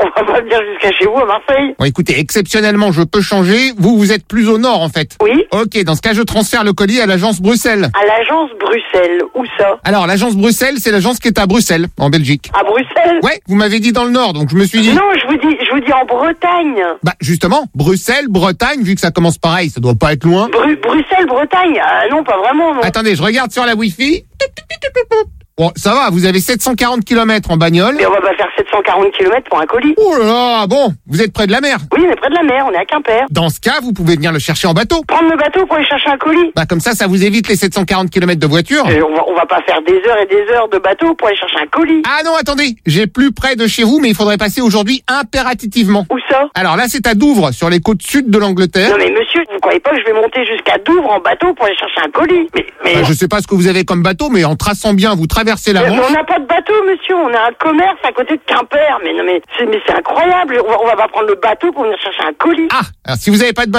on va pas venir jusqu'à chez vous à Marseille.
Bon, écoutez, exceptionnellement, je peux changer. Vous, vous êtes plus au nord, en fait.
Oui.
Ok, dans ce cas, je transfère le colis à l'agence Bruxelles.
À l'agence Bruxelles, où ça?
Alors, l'agence Bruxelles, c'est l'agence qui est à Bruxelles, en Belgique.
À Bruxelles?
Ouais, vous m'avez dit dans le nord, donc je me suis dit...
Non, je vous dis, je vous dis en Bretagne.
Bah, justement, Bruxelles, Bretagne, vu que ça commence pareil, ça doit pas être loin.
Bru- Bruxelles, Bretagne? Ah non, pas vraiment, non.
Attendez, je regarde sur la Wi-Fi. Bon, ça va, vous avez sept cent quarante kilomètres en bagnole.
Mais on va pas faire sept cent quarante kilomètres pour un colis.
Oh là là, bon, vous êtes près de la mer.
Oui, on est près de la mer, on est à Quimper.
Dans ce cas, vous pouvez venir le chercher en bateau.
Prendre le bateau pour aller chercher un colis.
Bah, comme ça, ça vous évite les sept cent quarante kilomètres de voiture.
Et on va, on va pas faire des heures et des heures de bateau pour aller chercher un colis.
Ah non, attendez, j'ai plus près de chez vous, mais il faudrait passer aujourd'hui impérativement.
Où ça?
Alors là, c'est à Douvres, sur les côtes sud de l'Angleterre.
Non mais monsieur, vous croyez pas que je vais monter jusqu'à Douvres en bateau pour aller chercher un colis? Mais, mais...
Bah, je sais pas ce que vous avez comme bateau, mais en traçant bien, vous traversez la
Mais
Manche.
on n'a pas de bateau, monsieur, on a un commerce à côté de Quimper. Mais non mais c'est, mais c'est incroyable, on va, on va pas prendre le bateau pour venir chercher un colis.
Ah, alors si vous avez pas de bateau,